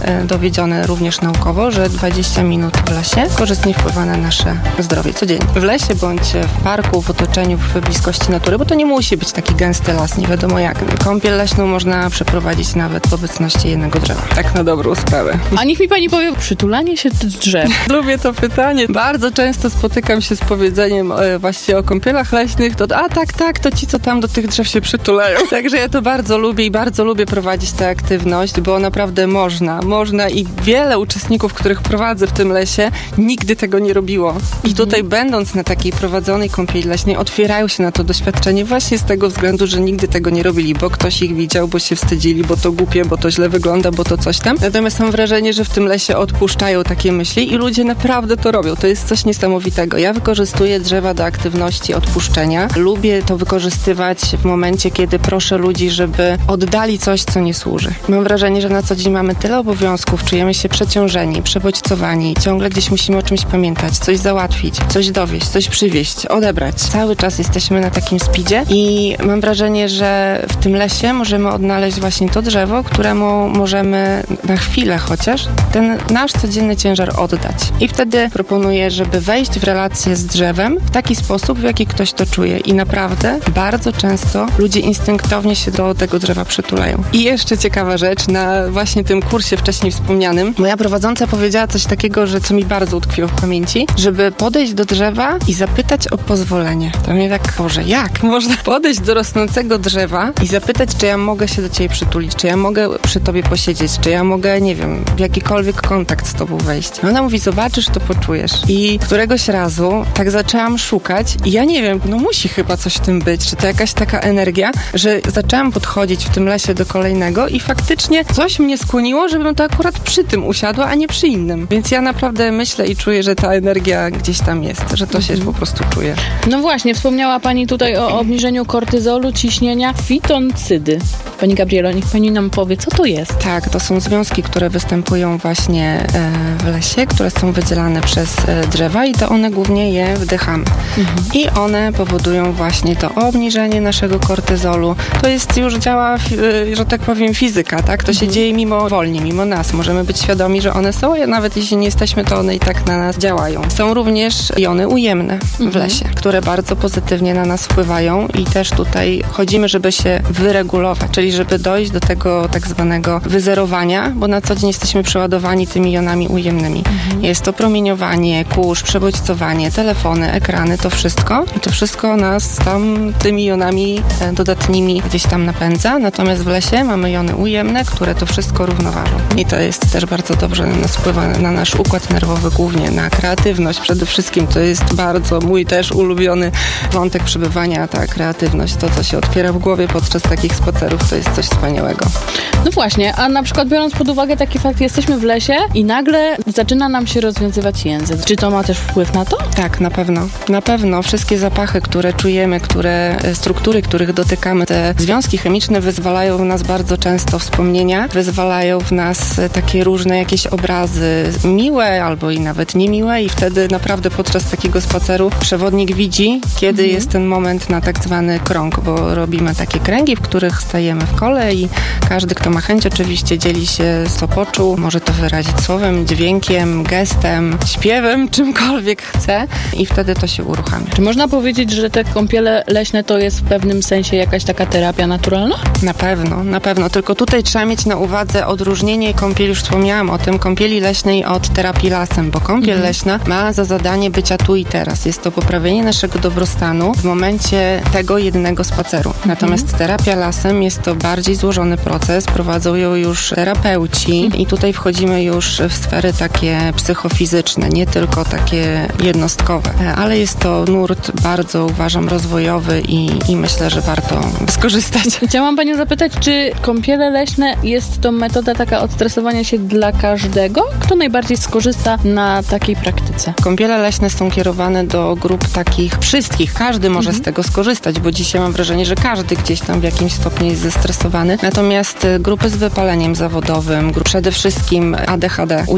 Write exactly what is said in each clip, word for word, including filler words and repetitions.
dowiedzione również naukowo, że dwadzieścia minut w lesie korzystnie wpływa na nasze zdrowie codziennie. W lesie bądź w parku, w otoczeniu, w bliskości natury, bo to nie musi być taki gęsty las, nie wiadomo jak. Kąpiel leśną można przeprowadzić nawet w obecności jednego drzewa. Tak na dobrą sprawę. A niech mi pani powie, przytulanie się do drzew. Lubię to pytanie. Bardzo często spotykam się z powiedzeniem e, właśnie o kąpielach leśnych, to a tak, tak, to ci, co tam do tych drzew się przytulają. Także ja to bardzo lubię i bardzo lubię prowadzić tę aktywność, bo naprawdę można, można i wiele uczestników, których prowadzę w tym lesie, nigdy tego nie robiło. I mhm. tutaj będąc na takiej prowadzonej kąpieli leśnej, otwierają się na to doświadczenie właśnie z tego względu, że nigdy tego nie robili, bo ktoś ich widział, bo się wstydzili, bo to głupie, bo to źle wygląda, bo to coś tam. Natomiast mam wrażenie, że w tym lesie odpuszczają takie myśli i ludzie naprawdę to robią. To jest coś niesamowitego. Ja wykorzystuję drzewa do aktywności odpuszczenia. Lubię to wykorzystywać w momencie, kiedy proszę ludzi, żeby oddali coś, co nie służy. Mam wrażenie, że na co dzień mamy tyle obowiązków, czujemy się przeciążeni, przebodźcowani, ciągle gdzieś musimy o czymś pamiętać, coś załatwić, coś dowieść, coś przywieźć, odebrać. Cały czas jesteśmy na takim speedzie i mam wrażenie, że w tym lesie możemy odnaleźć właśnie to drzewo, któremu możemy na chwilę chociaż ten nasz codzienny ciężar oddać. I wtedy proponuję, żeby wejść w relację z drzewem w taki sposób, w jaki ktoś to czuje. I naprawdę bardzo często ludzie instynktownie się do tego drzewa przytulają. I jeszcze ciekawa rzecz, na właśnie tym kursie wcześniej wspomnianym, moja prowadząca powiedziała coś takiego, że co mi bardzo utkwiło w pamięci, żeby podejść do drzewa i zapytać o pozwolenie. To mnie tak, Boże, jak można podejść do rosnącego drzewa i zapytać, czy ja mogę się do ciebie przytulić, czy ja mogę przy tobie posiedzieć, czy ja mogę, nie wiem, w jakikolwiek kontakt z tobą wejść. Ona mówi, zobaczysz, to poczujesz. I któregoś razu tak zaczęłam szukać i ja nie wiem, no musi chyba coś w tym być, czy to jakaś taka energia, że zaczęłam podchodzić w tym lesie do kolejnego i faktycznie coś mnie skłoniło, żebym to akurat przy tym usiadła, a nie przy innym. Więc ja naprawdę myślę i czuję, że ta energia gdzieś tam jest, że to się po prostu czuje. No właśnie, wspomniała pani tutaj o obniżeniu kortyzolu, ciśnienia, fitoncydy. Pani Gabrielo, niech pani nam powie, co to jest? Tak, to są związki, które występują właśnie w lesie, które są wydzielane przez drzewa i to one głównie je wdychamy. Mhm. I one powodują właśnie to obniżenie naszego kortyzolu. To jest już działa, że tak powiem, fizyka, tak? To mhm. się dzieje mimowolnie, mimo nas. Możemy być świadomi, że one są, a nawet jeśli nie jesteśmy, to one i tak na nas działają. Są również jony ujemne mhm. w lesie, które bardzo pozytywnie na nas wpływają i też tutaj chodzimy, żeby się wyregulować, czyli żeby dojść do tego tak zwanego wyzerowania, bo na co dzień jesteśmy przeładowani tymi jonami ujemnymi. Mhm. Jest to promieniowanie, kurz, przebodźcowanie, telefony, ekrany, to wszystko. I to wszystko nas tam tymi jonami dodatnimi gdzieś tam napędza. Natomiast w lesie mamy jony ujemne, które to wszystko równoważą. I to jest też bardzo dobrze na nas wpływa na nasz układ nerwowy, głównie na kreatywność przede wszystkim. To jest bardzo mój też ulubiony wątek przebywania, ta kreatywność. To, co się otwiera w głowie podczas takich spacerów, to jest coś wspaniałego. No właśnie, a na przykład biorąc pod uwagę taki fakt, jesteśmy w lesie i nagle zaczyna nam się rozwiązywać język. Czy to ma też wpływ na to? Tak, na pewno. Na pewno. Wszystkie zapachy, które czujemy, które struktury, których dotykamy, te związki chemiczne wyzwalają w nas bardzo często wspomnienia, wyzwalają w nas takie różne jakieś obrazy miłe albo i nawet niemiłe i wtedy naprawdę podczas takiego spaceru przewodnik widzi, kiedy mhm. jest ten moment na tak zwany krąg, bo robimy takie kręgi, w których stajemy w kole i każdy, kto ma chęć, oczywiście dzieli się co poczuł, może to wyrazić słowem, dźwiękiem, gestem, śpiewem, czymkolwiek chce i wtedy to się uruchamia. Czy można powiedzieć, że te kąpiele leśne to jest w pewnym sensie jakaś taka terapia naturalna? Na pewno, na pewno. Tylko tutaj trzeba mieć na uwadze odróżnienie kąpieli, już wspomniałam o tym, kąpieli leśnej od terapii lasem, bo kąpiel mhm. leśna ma za zadanie bycia tu i teraz. Jest to poprawienie naszego dobrostanu w momencie tego jednego spaceru. Mhm. Natomiast terapia lasem jest to bardziej złożony proces, prowadzą ją już terapeuci i tutaj wchodzimy już w sfery takie psychofizyczne, nie tylko takie jednostkowe, ale jest to nurt bardzo, uważam, rozwojowy i, i myślę, że warto skorzystać. Chciałam panią zapytać, czy kąpiele leśne jest to metoda taka odstresowania się dla każdego? Kto najbardziej skorzysta na takiej praktyce? Kąpiele leśne są kierowane do grup takich wszystkich. Każdy może mhm. z tego skorzystać, bo dzisiaj mam wrażenie, że każdy gdzieś tam w jakimś stopniu jest zestresowany. Natomiast grupy z wypaleniem zawodowym, przede wszystkim A D H D u dzieci,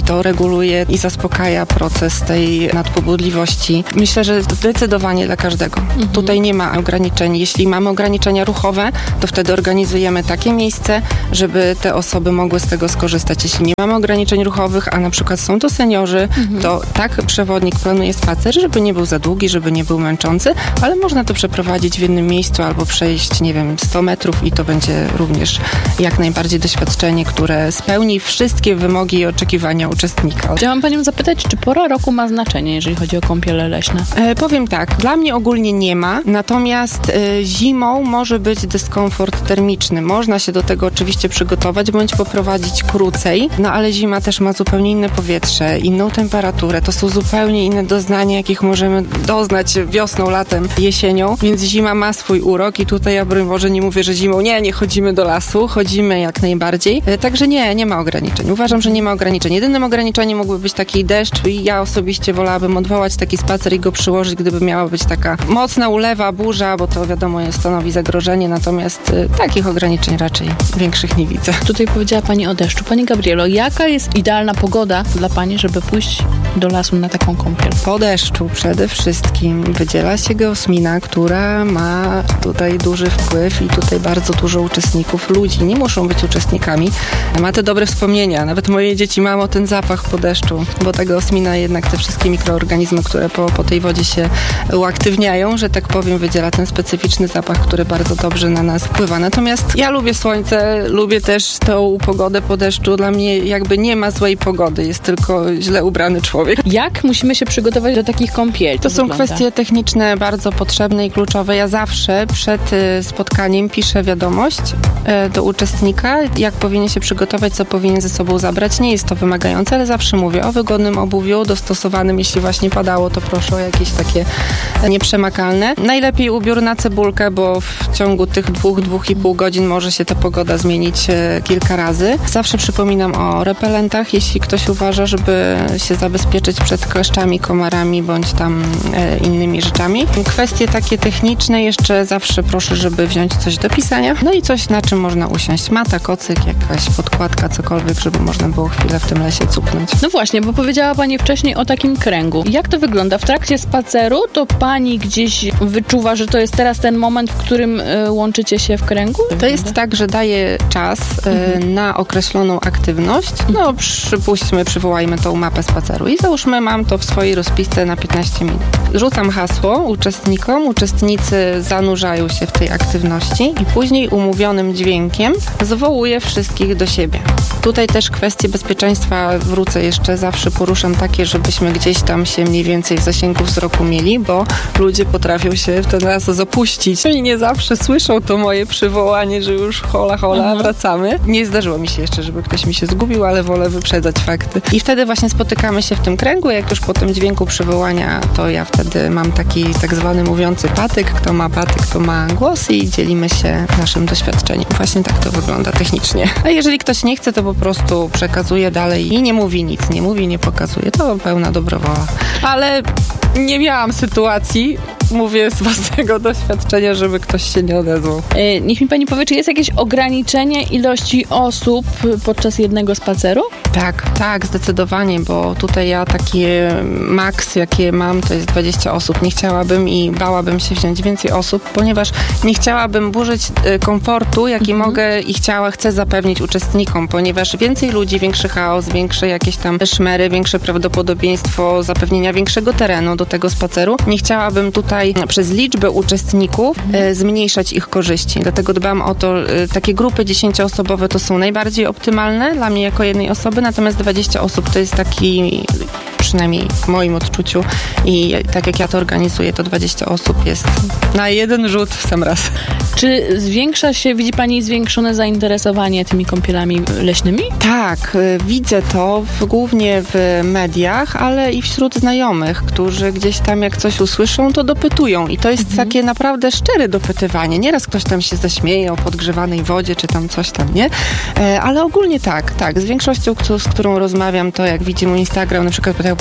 to reguluje i zaspokaja proces tej nadpobudliwości. Myślę, że zdecydowanie dla każdego. Mhm. Tutaj nie ma ograniczeń. Jeśli mamy ograniczenia ruchowe, to wtedy organizujemy takie miejsce, żeby te osoby mogły z tego skorzystać. Jeśli nie mamy ograniczeń ruchowych, a na przykład są to seniorzy, mhm. to tak przewodnik planuje spacer, żeby nie był za długi, żeby nie był męczący, ale można to przeprowadzić w jednym miejscu albo przejść, nie wiem, sto metrów i to będzie również jak najbardziej doświadczenie, które spełni wszystkie wymogi i oczekiwania uczestnika. Chciałam panią zapytać, czy pora roku ma znaczenie, jeżeli chodzi o kąpiele leśne? E, powiem tak, dla mnie ogólnie nie ma, natomiast e, zimą może być dyskomfort termiczny. Można się do tego oczywiście przygotować, bądź poprowadzić krócej, no ale zima też ma zupełnie inne powietrze, inną temperaturę. To są zupełnie inne doznania, jakich możemy doznać wiosną, latem, jesienią, więc zima ma swój urok i tutaj ja broń Boże nie mówię, że zimą nie, nie chodzimy do lasu, chodzimy jak najbardziej. E, także nie, nie ma ograniczeń. Uważam, że nie ma ograniczeń. Jedynym ograniczeniem mógłby być taki deszcz i ja osobiście wolałabym odwołać taki spacer i go przyłożyć, gdyby miała być taka mocna ulewa, burza, bo to wiadomo stanowi zagrożenie, natomiast y, takich ograniczeń raczej większych nie widzę. Tutaj powiedziała pani o deszczu. Pani Gabrielo, jaka jest idealna pogoda dla pani, żeby pójść do lasu na taką kąpiel? Po deszczu przede wszystkim wydziela się geosmina, która ma tutaj duży wpływ i tutaj bardzo dużo uczestników, ludzi. Nie muszą być uczestnikami. Ma te dobre wspomnienia. Nawet moje dzieci mają ten zapach po deszczu, bo ta geosmina jednak te wszystkie mikroorganizmy, które po, po tej wodzie się uaktywniają, że tak powiem, wydziela ten specyficzny zapach, który bardzo dobrze na nas wpływa. Natomiast ja lubię słońce, lubię też tą pogodę po deszczu. Dla mnie jakby nie ma złej pogody, jest tylko źle ubrany człowiek. Jak musimy się przygotować do takich kąpieli? To, to są wygląda? Kwestie techniczne bardzo potrzebne i kluczowe. Ja zawsze przed spotkaniem piszę wiadomość do uczestnika, jak powinien się przygotować, co powinien ze sobą zabrać. Nie jest to wymagające, ale zawsze mówię o wygodnym obuwiu, dostosowanym, jeśli właśnie padało, to proszę o jakieś takie nieprzemakalne. Najlepiej ubiór na cebulkę, bo w ciągu tych dwóch, dwóch i pół godzin może się ta pogoda zmienić e, kilka razy. Zawsze przypominam o repelentach, jeśli ktoś uważa, żeby się zabezpieczyć przed kleszczami, komarami bądź tam e, innymi rzeczami. Kwestie takie techniczne jeszcze zawsze proszę, żeby wziąć coś do pisania. No i coś, na czym można usiąść. Mata, kocyk, jakaś podkładka, cokolwiek, żeby można było chwilę w tym lesie cupnąć. No właśnie, bo powiedziała pani wcześniej o takim kręgu. Jak to wygląda? W trakcie spaceru to pani gdzieś wyczuwa, że to jest teraz ten moment, w którym y, łączycie się w kręgu? To jest tak, że daje czas y, mhm. na określoną aktywność. No przypuśćmy, przywołajmy tą mapę spaceru i załóżmy, mam to w swojej rozpisce na piętnaście minut. Rzucam hasło uczestnikom, uczestnicy zanurzają się w tej aktywności i później umówionym dźwiękiem zwołuję wszystkich do siebie. Tutaj też kwestie bezpieczeństwa wrócę jeszcze, zawsze poruszam takie, żebyśmy gdzieś tam się mniej więcej w zasięgu wzroku mieli, bo ludzie potrafią się w ten raz zapuścić i nie zawsze słyszą to moje przywołanie, że już hola, hola, mhm. wracamy. Nie zdarzyło mi się jeszcze, żeby ktoś mi się zgubił, ale wolę wyprzedzać fakty. I wtedy właśnie spotykamy się w tym kręgu, jak już po tym dźwięku przywołania, to ja wtedy mam taki tak zwany mówiący patyk, kto ma patyk, kto ma głos i dzielimy się naszym doświadczeniem. Właśnie tak to wygląda technicznie. A jeżeli ktoś nie chce, to po prostu przekazuje dalej i nie mówi nic, nie mówi, nie pokazuje. To pełna dobrowola. Ale nie miałam sytuacji, mówię z własnego doświadczenia, żeby ktoś się nie odezwał. Yy, niech mi pani powie, czy jest jakieś ograniczenie ilości osób podczas jednego spaceru? Tak, tak, zdecydowanie, bo tutaj ja takie maks, jakie mam, to jest dwadzieścia osób. Nie chciałabym i bałabym się wziąć więcej osób, ponieważ nie chciałabym burzyć y, komfortu, jaki mhm. mogę i chciała, chcę zapewnić uczestnikom, ponieważ więcej ludzi, większy chaos, większe jakieś tam szmery, większe prawdopodobieństwo zapewnienia większego terenu do tego spaceru. Nie chciałabym tutaj przez liczbę uczestników y, zmniejszać ich korzyści. Dlatego dbam o to, y, takie grupy dziesięcioosobowe to są najbardziej optymalne dla mnie jako jednej osoby, natomiast dwadzieścia osób to jest taki, przynajmniej w moim odczuciu i tak jak ja to organizuję, to dwadzieścia osób jest na jeden rzut w sam raz. Czy zwiększa się, widzi pani zwiększone zainteresowanie tymi kąpielami leśnymi? Tak, widzę to w, głównie w mediach, ale i wśród znajomych, którzy gdzieś tam jak coś usłyszą, to dopytują i to jest mhm. takie naprawdę szczere dopytywanie. Nieraz ktoś tam się zaśmieje o podgrzewanej wodzie, czy tam coś tam, nie? Ale ogólnie tak, tak. Z większością, z którą rozmawiam, to jak widzimy Instagram, na przykład pytają,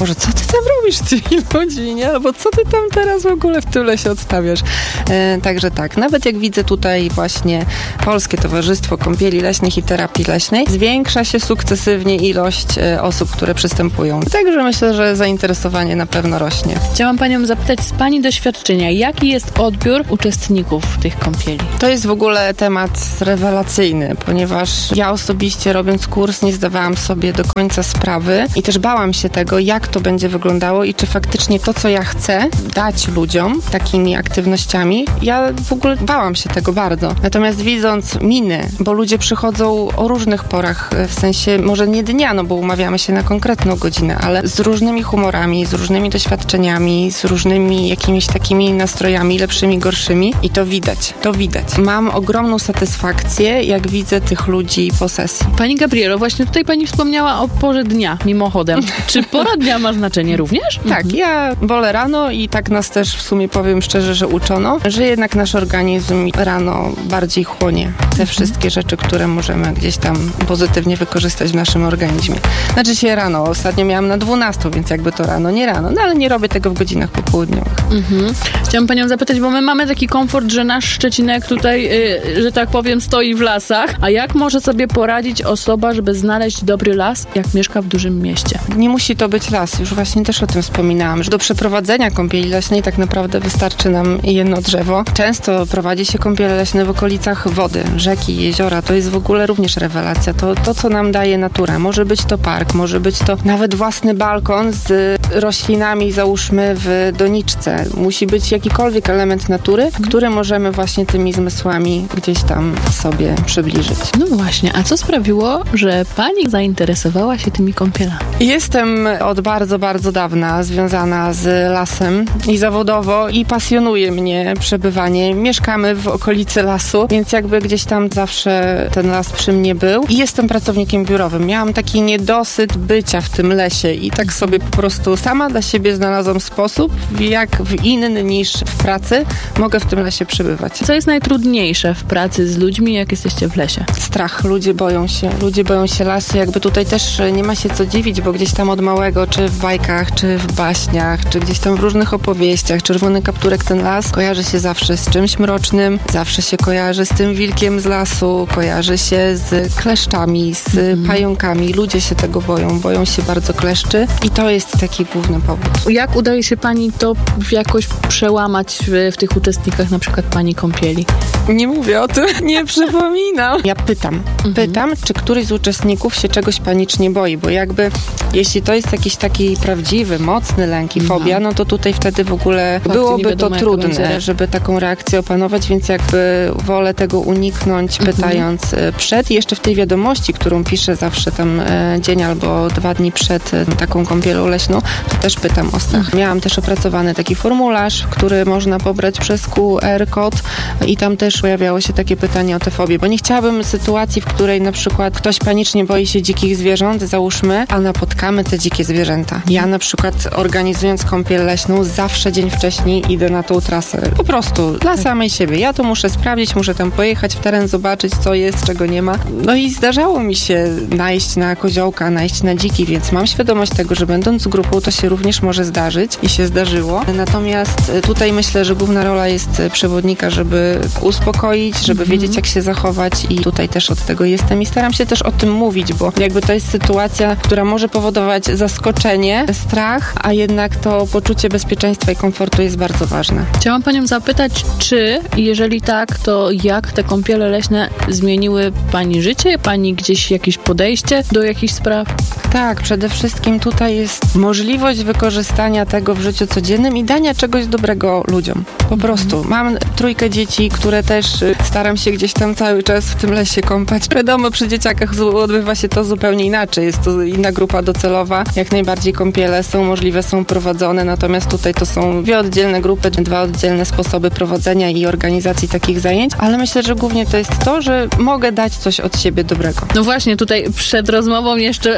Boże, co ty tam robisz z tymi ludźmi, nie? Albo co ty tam teraz w ogóle w tyle się odstawiasz? E, także tak, nawet jak widzę tutaj właśnie Polskie Towarzystwo Kąpieli Leśnych i Terapii Leśnej, zwiększa się sukcesywnie ilość e, osób, które przystępują. Także myślę, że zainteresowanie na pewno rośnie. Chciałam panią zapytać z pani doświadczenia, jaki jest odbiór uczestników tych kąpieli? To jest w ogóle temat rewelacyjny, ponieważ ja osobiście robiąc kurs nie zdawałam sobie do końca sprawy i też bałam się tego, jak to będzie wyglądało i czy faktycznie to, co ja chcę dać ludziom takimi aktywnościami, ja w ogóle bałam się tego bardzo. Natomiast widząc miny, bo ludzie przychodzą o różnych porach, w sensie może nie dnia, no bo umawiamy się na konkretną godzinę, ale z różnymi humorami, z różnymi doświadczeniami, z różnymi jakimiś takimi nastrojami, lepszymi, gorszymi i to widać, to widać. Mam ogromną satysfakcję, jak widzę tych ludzi po sesji. Pani Gabrielo, właśnie tutaj pani wspomniała o porze dnia, mimochodem. Czy pora dnia ma znaczenie również? Tak, Mhm. ja wolę rano i tak nas też w sumie powiem szczerze, że uczono, że jednak nasz organizm rano bardziej chłonie te wszystkie rzeczy, które możemy gdzieś tam pozytywnie wykorzystać w naszym organizmie. Znaczy się rano, ostatnio miałam na dwunastą, więc jakby to rano, nie rano, no ale nie robię tego w godzinach popołudniowych. Mhm. Chciałam panią zapytać, bo my mamy taki komfort, że nasz Szczecinek tutaj, yy, że tak powiem, stoi w lasach, a jak może sobie poradzić osoba, żeby znaleźć dobry las, jak mieszka w dużym mieście? Nie musi to być las, już właśnie też o tym wspominałam, że do przeprowadzenia kąpieli leśnej tak naprawdę wystarczy nam jedno drzewo. Często prowadzi się kąpiele leśne w okolicach wody, rzeki, jeziora, to jest w ogóle również rewelacja, to, to co nam daje natura. Może być to park, może być to nawet własny balkon z roślinami, załóżmy w doniczce. Musi być jakikolwiek element natury, który możemy właśnie tymi zmysłami gdzieś tam sobie przybliżyć. No właśnie, a co sprawiło, że pani zainteresowała się tymi kąpielami? Jestem od bardzo, bardzo dawna związana z lasem i zawodowo i pasjonuje mnie przebywanie. Mieszkamy w okolicy lasu, więc jakby gdzieś tam zawsze ten las przy mnie był. I jestem pracownikiem biurowym. Miałam taki niedosyt bycia w tym lesie i tak sobie po prostu sama dla siebie znalazłam sposób, jak w inny niż w pracy mogę w tym lesie przebywać. Co jest najtrudniejsze w pracy z ludźmi, jak jesteście w lesie? Strach. Ludzie boją się. Ludzie boją się lasu. Jakby tutaj też nie ma się co dziwić, bo gdzieś tam od małego, czy w bajkach, czy w baśniach, czy gdzieś tam w różnych opowieściach, Czerwony Kapturek, ten las kojarzy się zawsze z czymś mrocznym, zawsze się kojarzy z tym wilkiem z lasu, kojarzy się z kleszczami, z mm. pająkami. Ludzie się tego boją. Boją się bardzo kleszczy i to jest taki główny powód. Jak udaje się pani to jakoś przełamać w, w tych uczestnikach, na przykład pani kąpieli? Nie mówię o tym, nie przypominam. Ja pytam, mhm. pytam, czy któryś z uczestników się czegoś panicznie boi, bo jakby jeśli to jest jakiś taki prawdziwy, mocny lęk i fobia, no, no to tutaj wtedy w ogóle Fakty byłoby to trudne, żeby taką reakcję opanować, więc jakby wolę tego uniknąć, mhm. pytając przed i jeszcze w tej wiadomości, którą piszę zawsze tam e, dzień albo dwa dni przed e, taką kąpielą leśną, to też pytam o strach. Mhm. Miałam też opracowany taki formularz, który można pobrać przez Q R kod i tam też pojawiało się takie pytanie o te fobie, bo nie chciałabym sytuacji, w której na przykład ktoś panicznie boi się dzikich zwierząt, załóżmy, a napotkamy te dzikie zwierzęta. Ja na przykład organizując kąpiel leśną zawsze dzień wcześniej idę na tą trasę. Po prostu dla samej siebie. Ja to muszę sprawdzić, muszę tam pojechać w teren, zobaczyć co jest, czego nie ma. No i zdarzało mi się najść na koziołka, najść na dziki, więc mam świadomość tego, że będąc z grupą to się również może zdarzyć i się zdarzyło. Natomiast tutaj myślę, że główna rola jest przewodnika, żeby uspokoić, żeby mhm. wiedzieć jak się zachować i tutaj też od tego jestem i staram się też o tym mówić, bo jakby to jest sytuacja, która może powodować zaskoczenie, strach, a jednak to poczucie bezpieczeństwa i komfortu jest bardzo ważne. Chciałam panią zapytać, czy jeżeli tak, to jak te kąpiele leśne zmieniły pani życie? Pani gdzieś jakieś podejście do jakichś spraw? Tak, przede wszystkim tutaj jest możliwość wykorzystania tego w życiu codziennym i dania czegoś dobrego ludziom. Po prostu. Mam trójkę dzieci, które też staram się gdzieś tam cały czas w tym lesie kąpać. Wiadomo, przy dzieciakach odbywa się to zupełnie inaczej. Jest to inna grupa docelowa. Jak najbardziej kąpiele są możliwe, są prowadzone, natomiast tutaj to są dwie oddzielne grupy, dwa oddzielne sposoby prowadzenia i organizacji takich zajęć, ale myślę, że głównie to jest to, że mogę dać coś od siebie dobrego. No właśnie, tutaj przed rozmową jeszcze wspomniałam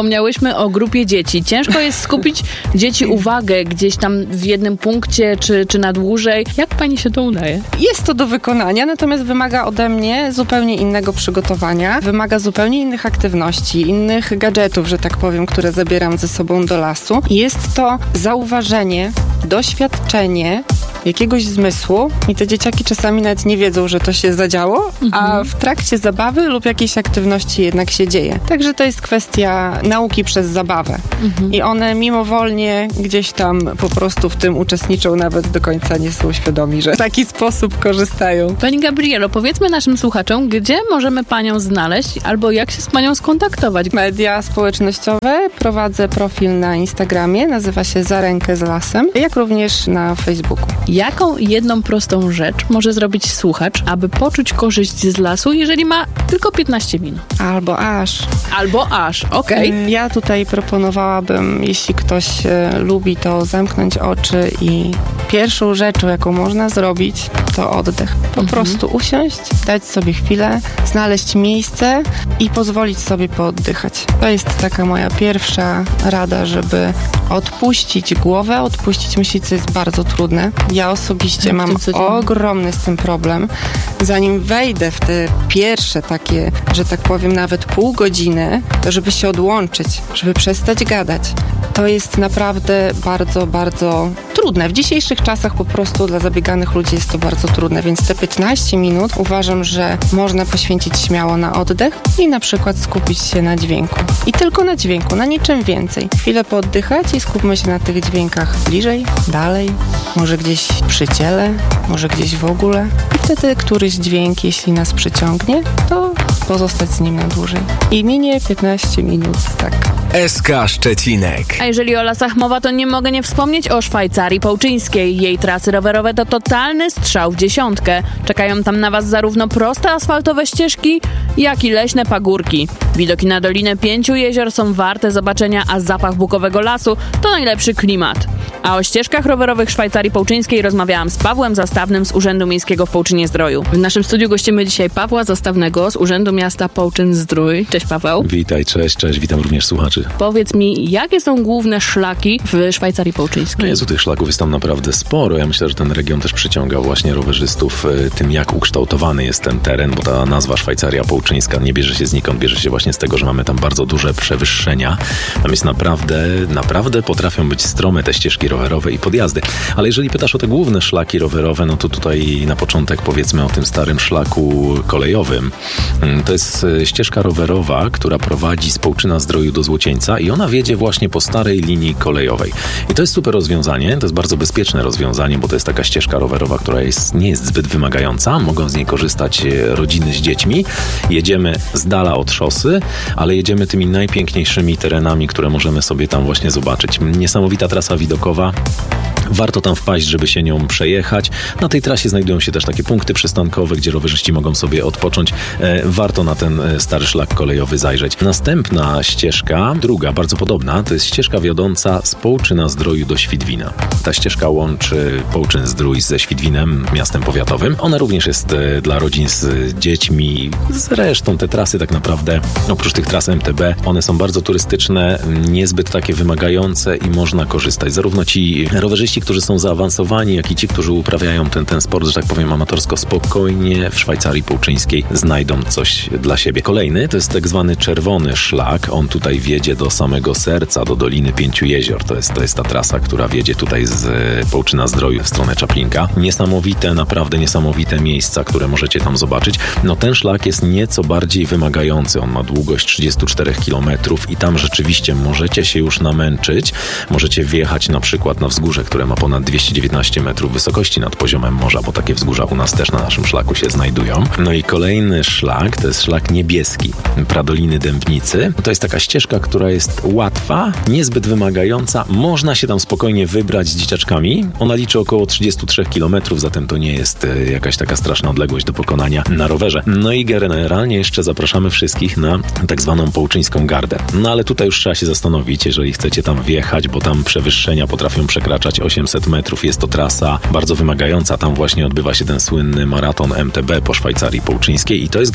wspomniałyśmy o grupie dzieci. Ciężko jest skupić dzieci uwagę gdzieś tam w jednym punkcie, czy, czy na dłużej. Jak pani się to udaje? Jest to do wykonania, natomiast wymaga ode mnie zupełnie innego przygotowania. Wymaga zupełnie innych aktywności, innych gadżetów, że tak powiem, które zabieram ze sobą do lasu. Jest to zauważenie, doświadczenie jakiegoś zmysłu i te dzieciaki czasami nawet nie wiedzą, że to się zadziało, mhm. a w trakcie zabawy lub jakiejś aktywności jednak się dzieje. Także to jest kwestia nauki przez zabawę. Mhm. I one mimowolnie gdzieś tam po prostu w tym uczestniczą, nawet do końca nie są świadomi, że w taki sposób korzystają. Pani Gabrielo, powiedzmy naszym słuchaczom, gdzie możemy panią znaleźć albo jak się z panią skontaktować? Media społecznościowe. Prowadzę profil na Instagramie, nazywa się Za rękę z lasem, jak również na Facebooku. Jaką jedną prostą rzecz może zrobić słuchacz, aby poczuć korzyść z lasu, jeżeli ma tylko piętnaście minut? Albo aż. Albo aż, okej. Okay. Ja tutaj proponowałabym, jeśli ktoś e, lubi, to zamknąć oczy i pierwszą rzeczą, jaką można zrobić, to oddech. Po mhm. prostu usiąść, dać sobie chwilę, znaleźć miejsce i pozwolić sobie pooddychać. To jest taka moja pierwsza rada, żeby odpuścić głowę, odpuścić myśli, co jest bardzo trudne. Ja osobiście mam ogromny z tym problem. Zanim wejdę w te pierwsze takie, że tak powiem, nawet pół godziny, to żeby się odłączyć, żeby przestać gadać, to jest naprawdę bardzo, bardzo trudne. W dzisiejszych czasach po prostu dla zabieganych ludzi jest to bardzo trudne, więc te piętnaście minut uważam, że można poświęcić śmiało na oddech i na przykład skupić się na dźwięku. I tylko na dźwięku, na niczym więcej. Chwilę pooddychać i skupmy się na tych dźwiękach bliżej, dalej, może gdzieś przy ciele, może gdzieś w ogóle. I wtedy któryś dźwięk, jeśli nas przyciągnie, to pozostać z nim na dłużej. I minie piętnaście minut, tak. S K Szczecinek. A jeżeli o lasach mowa, to nie mogę nie wspomnieć o Szwajcarii Połczyńskiej. Jej trasy rowerowe to totalny strzał w dziesiątkę. Czekają tam na was zarówno proste asfaltowe ścieżki, jak i leśne pagórki. Widoki na Dolinę Pięciu Jezior są warte zobaczenia, a zapach bukowego lasu to najlepszy klimat. A o ścieżkach rowerowych Szwajcarii Połczyńskiej rozmawiałam z Pawłem Zastawnym z Urzędu Miejskiego w Połczynie-Zdroju. W naszym studiu gościmy dzisiaj Pawła Zastawnego z Urzędu Miasta Połczyn-Zdrój. Cześć Paweł. Witaj, cześć, cześć, witam również słuchaczy. Powiedz mi, jakie są główne szlaki w Szwajcarii Połczyńskiej? No Jezu, tych szlaków jest tam naprawdę sporo. Ja myślę, że ten region też przyciąga właśnie rowerzystów tym, jak ukształtowany jest ten teren, bo ta nazwa Szwajcaria Połczyńska nie bierze się znikąd, bierze się właśnie z tego, że mamy tam bardzo duże przewyższenia. Tam jest naprawdę, naprawdę potrafią być strome te ścieżki rowerowe i podjazdy. Ale jeżeli pytasz o te główne szlaki rowerowe, no to tutaj na początek powiedzmy o tym starym szlaku kolejowym. To jest ścieżka rowerowa, która prowadzi z Połczyna-Zdroju do Złocieńca i ona wiedzie właśnie po starej linii kolejowej. I to jest super rozwiązanie, to jest bardzo bezpieczne rozwiązanie, bo to jest taka ścieżka rowerowa, która jest, nie jest zbyt wymagająca. Mogą z niej korzystać rodziny z dziećmi. Jedziemy z dala od szosy, ale jedziemy tymi najpiękniejszymi terenami, które możemy sobie tam właśnie zobaczyć. Niesamowita trasa widokowa. Warto tam wpaść, żeby się nią przejechać. Na tej trasie znajdują się też takie punkty przystankowe, gdzie rowerzyści mogą sobie odpocząć. E, warto na ten stary szlak kolejowy zajrzeć. Następna ścieżka, druga, bardzo podobna, to jest ścieżka wiodąca z Połczyna-Zdroju do Świdwina. Ta ścieżka łączy Połczyn-Zdrój ze Świdwinem, miastem powiatowym. Ona również jest e, dla rodzin z dziećmi. Zresztą te trasy tak naprawdę, oprócz tych tras M T B, one są bardzo turystyczne, niezbyt takie wymagające i można korzystać. Zarówno ci rowerzyści, którzy są zaawansowani, jak i ci, którzy uprawiają ten, ten sport, że tak powiem, amatorsko, spokojnie w Szwajcarii Połczyńskiej znajdą coś dla siebie. Kolejny to jest tak zwany czerwony szlak. On tutaj wiedzie do samego serca, do Doliny Pięciu Jezior. To jest, to jest ta trasa, która wiedzie tutaj z Połczyna-Zdroju w stronę Czaplinka. Niesamowite, naprawdę niesamowite miejsca, które możecie tam zobaczyć. No ten szlak jest nieco bardziej wymagający. On ma długość trzydzieści cztery kilometry i tam rzeczywiście możecie się już namęczyć. Możecie wjechać na przykład na wzgórze, które ma ponad dwieście dziewiętnaście metrów wysokości nad poziomem morza, bo takie wzgórza u nas też na naszym szlaku się znajdują. No i kolejny szlak, to jest szlak niebieski, Pradoliny Dębnicy. To jest taka ścieżka, która jest łatwa, niezbyt wymagająca. Można się tam spokojnie wybrać z dzieciaczkami. Ona liczy około trzydzieści trzy kilometry, zatem to nie jest jakaś taka straszna odległość do pokonania na rowerze. No i generalnie jeszcze zapraszamy wszystkich na tak zwaną Połczyńską Gardę. No ale tutaj już trzeba się zastanowić, jeżeli chcecie tam wjechać, bo tam przewyższenia potrafią przekraczać osiemset metrów. Jest to trasa bardzo wymagająca. Tam właśnie odbywa się ten słynny maraton M T B po Szwajcarii Połczyńskiej i to jest generalnie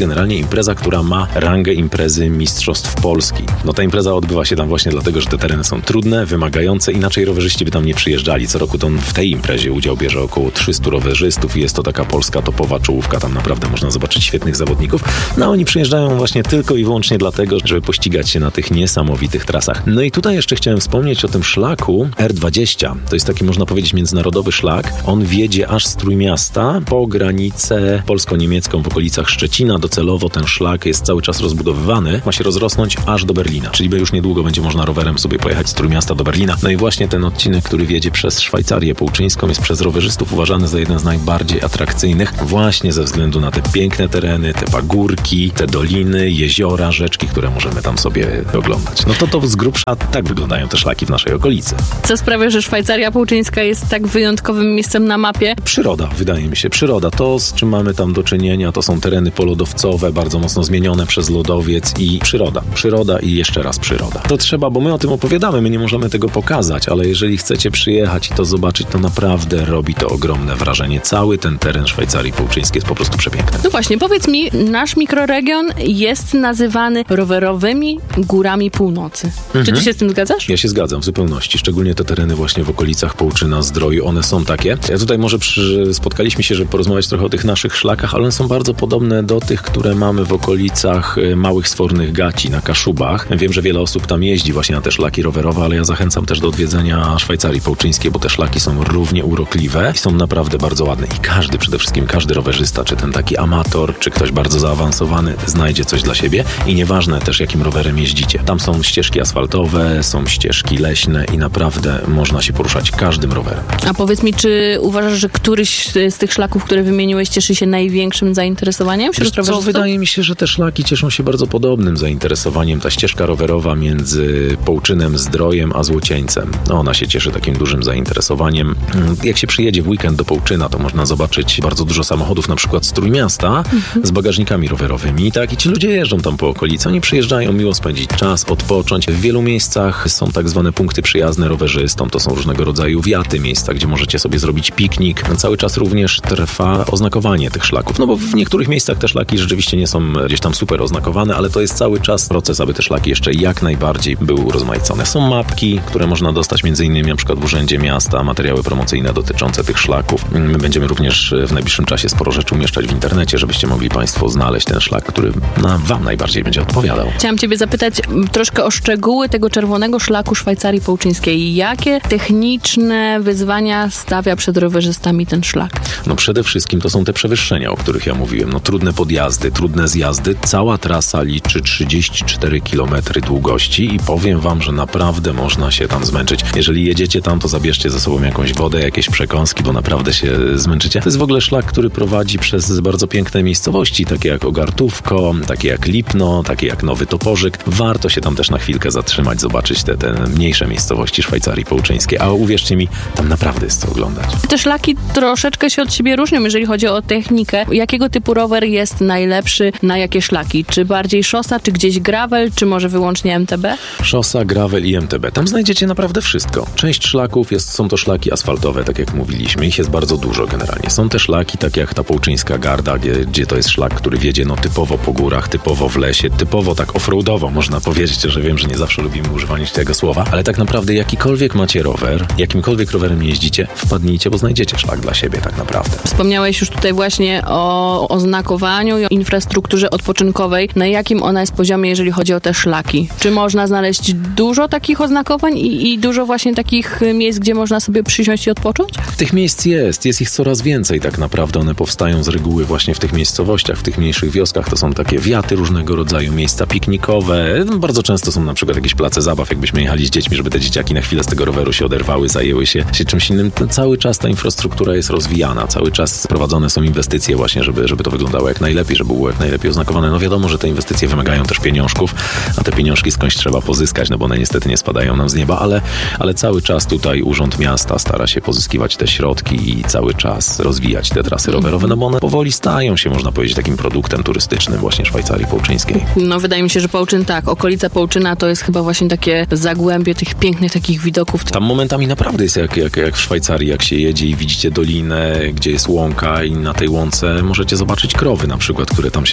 impreza, która ma rangę imprezy Mistrzostw Polski. No ta impreza odbywa się tam właśnie dlatego, że te tereny są trudne, wymagające, inaczej rowerzyści by tam nie przyjeżdżali. Co roku to w tej imprezie udział bierze około trzystu rowerzystów i jest to taka polska topowa czołówka, tam naprawdę można zobaczyć świetnych zawodników. No oni przyjeżdżają właśnie tylko i wyłącznie dlatego, żeby pościgać się na tych niesamowitych trasach. No i tutaj jeszcze chciałem wspomnieć o tym szlaku R dwadzieścia. To jest taki, można powiedzieć, międzynarodowy szlak. On wiedzie aż z Trójmiasta po granicę polsko-niemiecką w okolicach Szczecina. Docelowo ten szlak jest cały czas rozbudowywany. Ma się rozrosnąć aż do Berlina. Czyli już niedługo będzie można rowerem sobie pojechać z Trójmiasta do Berlina. No i właśnie ten odcinek, który wiedzie przez Szwajcarię Połczyńską, jest przez rowerzystów uważany za jeden z najbardziej atrakcyjnych właśnie ze względu na te piękne tereny, te pagórki, te doliny, jeziora, rzeczki, które możemy tam sobie oglądać. No to to z grubsza tak wyglądają te szlaki w naszej okolicy. Co sprawia, że Szwajcaria Połczyńska jest tak wyjątkowym miejscem na mapie? Przyroda, wydaje mi się. Przyroda. To, z czym mamy tam do czynienia, to są tereny polodowcowe, bardzo mocno zmienione przez lodowiec i przyroda. Przyroda i jeszcze raz przyroda. To trzeba, bo my o tym opowiadamy, my nie możemy tego pokazać, ale jeżeli chcecie przyjechać i to zobaczyć, to naprawdę robi to ogromne wrażenie. Cały ten teren Szwajcarii Połczyńskiej jest po prostu przepiękny. No właśnie, powiedz mi, nasz mikroregion jest nazywany rowerowymi górami północy. Mhm. Czy ty się z tym zgadzasz? Ja się zgadzam w zupełności, szczególnie te tereny właśnie w okolicach Połczyna, Zdroju, one są takie. Ja tutaj może przy, spotkaliśmy się, żeby porozmawiać trochę o tych naszych szlakach, ale one są bardzo podobne do tych, które mamy w okolicach Małych Sfornych Gaci na Kaszubach. Wiem, że wiele osób tam jeździ właśnie na te szlaki rowerowe, ale ja zachęcam też do odwiedzenia Szwajcarii Połczyńskiej, bo te szlaki są równie urokliwe i są naprawdę bardzo ładne. I każdy, przede wszystkim każdy rowerzysta, czy ten taki amator, czy ktoś bardzo zaawansowany, znajdzie coś dla siebie i nieważne też, jakim rowerem jeździcie. Tam są ścieżki asfaltowe, są ścieżki leśne i naprawdę można się poruszać każdym rowerem. A powiedz mi, czy uważasz, że któryś z tych szlaków, które wymieniłeś, cieszy się największym zainteresowaniem wśród Wiesz rowerzystów? Co, wydaje mi się, że te szlaki cieszą się bardzo podobnym zainteresowaniem. Ta ścieżka rowerowa między Połczynem, Zdrojem a Złocieńcem. No, ona się cieszy takim dużym zainteresowaniem. Jak się przyjedzie w weekend do Połczyna, to można zobaczyć bardzo dużo samochodów, na przykład z Trójmiasta, mhm. z bagażnikami rowerowymi. Tak, i ci ludzie jeżdżą tam po okolicy. Oni przyjeżdżają miło spędzić czas, odpocząć. W wielu miejscach są tak zwane punkty przyjazne rowerzystom. To są różnego rodzaju wiaty, miejsca, gdzie możecie sobie zrobić piknik. Cały czas również trwa oznakowanie tych szlaków. No bo w niektórych miejscach te szlaki rzeczywiście nie są gdzieś tam super oznakowane, ale to jest cały czas proces, aby te szlaki jeszcze jak najbardziej były urozmaicone. Są mapki, które można dostać między innymi na przykład w Urzędzie Miasta, materiały promocyjne dotyczące tych szlaków. My będziemy również w najbliższym czasie sporo rzeczy umieszczać w internecie, żebyście mogli Państwo znaleźć ten szlak, który na Wam najbardziej będzie odpowiadał. Chciałam Ciebie zapytać troszkę o szczegóły tego czerwonego szlaku Szwajcarii Połczyńskiej. Jakie techniczne wyzwania stawia przed rowerzystami ten szlak? No przede wszystkim to są te przewyższenia, o których ja mówiłem. No trudne podjazdy, trudne zjazdy. Cała trasa liczy trzydzieści cztery kilometry długości i powiem Wam, że naprawdę można się tam zmęczyć. Jeżeli jedziecie tam, to zabierzcie ze sobą jakąś wodę, jakieś przekąski, bo naprawdę się zmęczycie. To jest w ogóle szlak, który prowadzi przez bardzo piękne miejscowości, takie jak Ogartówko, takie jak Lipno, takie jak Nowy Toporzyk. Warto się tam też na chwilkę zatrzymać, zobaczyć te, te mniejsze miejscowości Szwajcarii Połczyńskiej, a uwierzcie mi, tam naprawdę jest co oglądać. Te szlaki troszeczkę się od siebie różnią, jeżeli chodzi o technikę. Jakiego typu rower jest najlepszy na jakie szlaki? Czy bardziej szosa, czy gdzieś gravel, czy może wyłącznie M T B? Szosa, gravel i M T B. Tam znajdziecie naprawdę wszystko. Część szlaków jest, są to szlaki asfaltowe, tak jak mówiliśmy. Ich jest bardzo dużo generalnie. Są te szlaki, tak jak ta Połczyńska Garda, gdzie, gdzie to jest szlak, który wiedzie no typowo po górach, typowo w lesie, typowo tak offroadowo, można powiedzieć, że wiem, że nie zawsze lubimy używać tego słowa, ale tak naprawdę jakikolwiek macie rower, jakimkolwiek rowerem jeździcie, wpadnijcie, bo znajdziecie szlak dla siebie tak naprawdę. Wspomniałeś już tutaj właśnie o oznakowaniu i o infrastrukturze odpoczynkowej. Na jakim ona jest poziomie, jeżeli chodzi o te szlaki? Czy można znaleźć dużo takich oznakowań i, i dużo właśnie takich miejsc, gdzie można sobie przysiąść i odpocząć? Tych miejsc jest, jest ich coraz więcej tak naprawdę. One powstają z reguły właśnie w tych miejscowościach, w tych mniejszych wioskach. To są takie wiaty różnego rodzaju, miejsca piknikowe. Bardzo często są na przykład jakieś place zabaw, jakbyśmy jechali z dziećmi, żeby te dzieciaki na chwilę z tego roweru się oderwały, zajęły się, się czymś innym. To cały czas ta infrastruktura jest rozwijana, cały czas prowadzone są inwestycje właśnie, żeby, żeby to wyglądało jak najlepiej, żeby było jak najlepiej oznakowane. No wiadomo, że te inwestycje wymagają też pieniążków, a te pieniążki skądś trzeba pozyskać, no bo one niestety nie spadają nam z nieba, ale, ale cały czas tutaj Urząd Miasta stara się pozyskiwać te środki i cały czas rozwijać te trasy rowerowe, no bo one powoli stają się, można powiedzieć, takim produktem turystycznym właśnie Szwajcarii Połczyńskiej. No wydaje mi się, że Połczyn tak, okolica Połczyna to jest chyba właśnie takie zagłębie tych pięknych takich widoków. Tam momentami naprawdę jest jak, jak, jak w Szwajcarii, jak się jedzie i widzicie dolinę, gdzie jest łąka i na tej łące możecie zobaczyć krowy na przykład, które tam się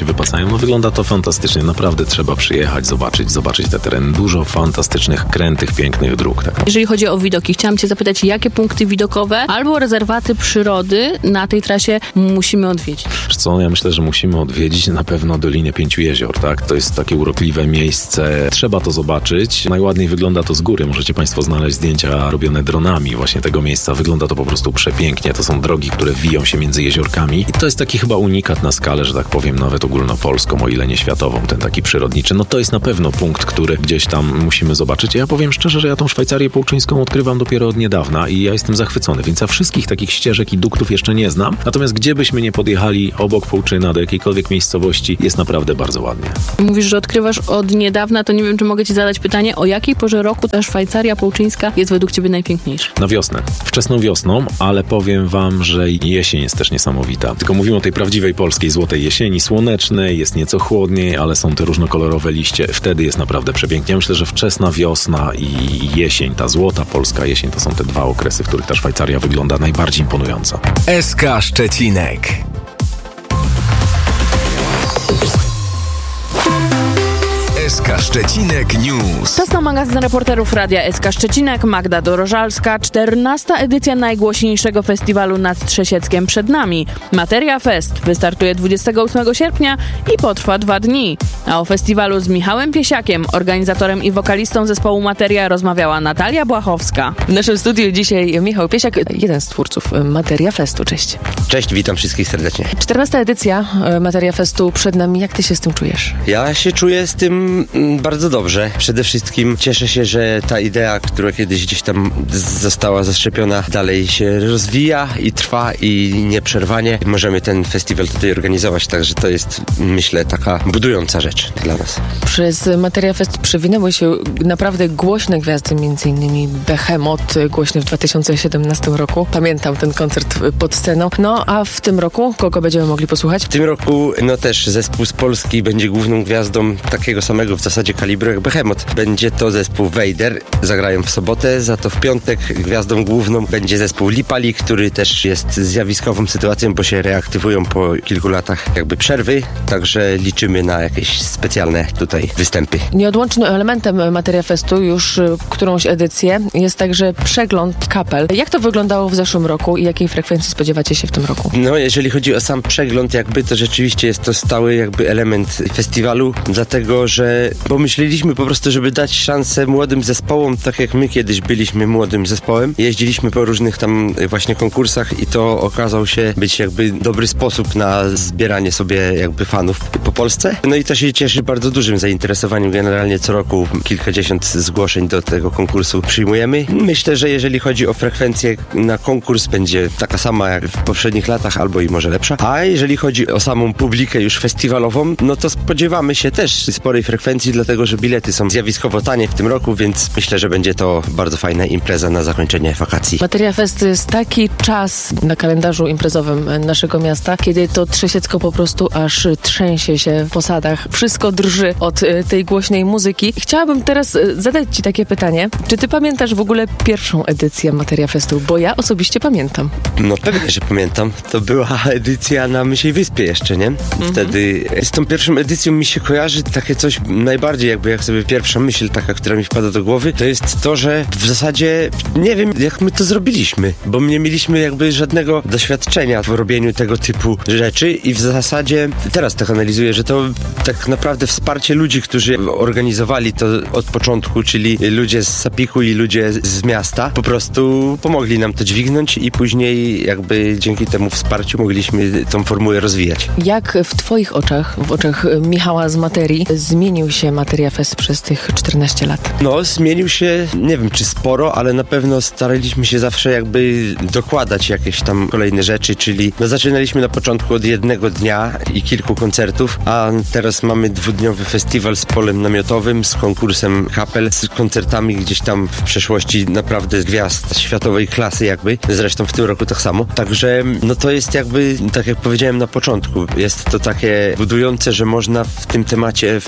się wypasają. No wygląda to fantastycznie, naprawdę trzeba przyjechać, zobaczyć, zobaczyć te tereny. Dużo fantastycznych, krętych, pięknych dróg. Tak. Jeżeli chodzi o widoki, chciałam cię zapytać, jakie punkty widokowe albo rezerwaty przyrody na tej trasie musimy odwiedzić? Wiesz co, ja myślę, że musimy odwiedzić na pewno Dolinę Pięciu Jezior, tak? To jest takie urokliwe miejsce. Trzeba to zobaczyć. Najładniej wygląda to z góry. Możecie Państwo znaleźć zdjęcia robione dronami właśnie tego miejsca. Wygląda to po prostu przepięknie. To są drogi, które wiją się między jeziorkami i to jest taki chyba unikat na skalę, że tak powiem, nawet ogólnopolską, o ile nie światową, ten taki przyrodniczy. No to jest na pewno punkt, który gdzieś tam musimy zobaczyć. Ja powiem szczerze, że ja tą Szwajcarię Połczyńską odkrywam dopiero od niedawna i ja jestem zachwycony, więc ja wszystkich takich ścieżek i duktów jeszcze nie znam. Natomiast gdzie byśmy nie podjechali obok Połczyna do jakiejkolwiek miejscowości, jest naprawdę bardzo ładnie. Mówisz, że odkrywasz od niedawna, to nie wiem, czy mogę ci zadać pytanie, o jakiej porze roku ta Szwajcaria Połczyńska jest według ciebie najpiękniejsza? Na wiosnę. Wczesną wiosną, ale powiem wam, że jesień jest też niesamowita. Tylko mówimy o tej prawdziwej polskiej złotej jesieni, słonecznej, jest nieco chłodniej, ale są te różnokolorowe liście. Wtedy jest naprawdę przepięknie. Ja myślę, że wczesna wiosna i jesień, ta złota polska jesień, to są te dwa okresy, w których ta Szwajcaria wygląda najbardziej imponująco. S K Szczecinek. S K Szczecinek News. Czas na magazyn reporterów Radia S K Szczecinek. Magda Dorożalska. czternasta edycja najgłośniejszego festiwalu nad Trzesieckiem przed nami. Materia Fest wystartuje dwudziestego ósmego sierpnia i potrwa dwa dni. A o festiwalu z Michałem Piesiakiem, organizatorem i wokalistą zespołu Materia, rozmawiała Natalia Błachowska. W naszym studiu dzisiaj Michał Piesiak, jeden z twórców Materia Festu. Cześć. Cześć, witam wszystkich serdecznie. czternasta edycja Materia Festu przed nami. Jak ty się z tym czujesz? Ja się czuję z tym bardzo dobrze. Przede wszystkim cieszę się, że ta idea, która kiedyś gdzieś tam została zaszczepiona, dalej się rozwija i trwa i nieprzerwanie. Możemy ten festiwal tutaj organizować, także to jest, myślę, taka budująca rzecz dla nas. Przez Materia Fest przewinęły się naprawdę głośne gwiazdy, między innymi Behemoth, głośny w dwa tysiące siedemnastym roku. Pamiętam ten koncert pod sceną. No, a w tym roku kogo będziemy mogli posłuchać? W tym roku, no też zespół z Polski będzie główną gwiazdą takiego samego w zasadzie kalibru jak Behemoth. Będzie to zespół Vader. Zagrają w sobotę, za to w piątek gwiazdą główną będzie zespół Lipali, który też jest zjawiskową sytuacją, bo się reaktywują po kilku latach jakby przerwy, także liczymy na jakieś specjalne tutaj występy. Nieodłącznym elementem Materia Festu już którąś edycję jest także przegląd kapel. Jak to wyglądało w zeszłym roku i jakiej frekwencji spodziewacie się w tym roku? No, jeżeli chodzi o sam przegląd, jakby to rzeczywiście jest to stały jakby element festiwalu, dlatego, że pomyśleliśmy po prostu, żeby dać szansę młodym zespołom, tak jak my kiedyś byliśmy młodym zespołem. Jeździliśmy po różnych tam właśnie konkursach i to okazał się być jakby dobry sposób na zbieranie sobie jakby fanów po Polsce. No i to się cieszy bardzo dużym zainteresowaniem. Generalnie co roku kilkadziesiąt zgłoszeń do tego konkursu przyjmujemy. Myślę, że jeżeli chodzi o frekwencję na konkurs, będzie taka sama jak w poprzednich latach, albo i może lepsza. A jeżeli chodzi o samą publikę już festiwalową, no to spodziewamy się też sporej frekwencji, dlatego że bilety są zjawiskowo tanie w tym roku, więc myślę, że będzie to bardzo fajna impreza na zakończenie wakacji. Materia Fest to jest taki czas na kalendarzu imprezowym naszego miasta, kiedy to Trzesiecko po prostu aż trzęsie się w posadach. Wszystko drży od tej głośnej muzyki. Chciałabym teraz zadać ci takie pytanie. Czy ty pamiętasz w ogóle pierwszą edycję Materia Festu? Bo ja osobiście pamiętam. No pewnie, że pamiętam. To była edycja na Mysiej Wyspie jeszcze, nie? Wtedy z tą pierwszą edycją mi się kojarzy takie coś najbardziej jakby jak sobie pierwsza myśl taka, która mi wpada do głowy, to jest to, że w zasadzie nie wiem, jak my to zrobiliśmy, bo nie mieliśmy jakby żadnego doświadczenia w robieniu tego typu rzeczy i w zasadzie teraz tak analizuję, że to tak naprawdę wsparcie ludzi, którzy organizowali to od początku, czyli ludzie z Sapiku i ludzie z miasta, po prostu pomogli nam to dźwignąć i później jakby dzięki temu wsparciu mogliśmy tą formułę rozwijać. Jak w twoich oczach, w oczach Michała z Materii, zmienił się Materia Fest przez tych czternaście lat? No, zmienił się, nie wiem czy sporo, ale na pewno staraliśmy się zawsze jakby dokładać jakieś tam kolejne rzeczy, czyli no, zaczynaliśmy na początku od jednego dnia i kilku koncertów, a teraz mamy dwudniowy festiwal z polem namiotowym, z konkursem kapel, z koncertami gdzieś tam w przeszłości naprawdę gwiazd światowej klasy jakby, zresztą w tym roku tak samo, także no to jest jakby, tak jak powiedziałem na początku, jest to takie budujące, że można w tym temacie, w, w tej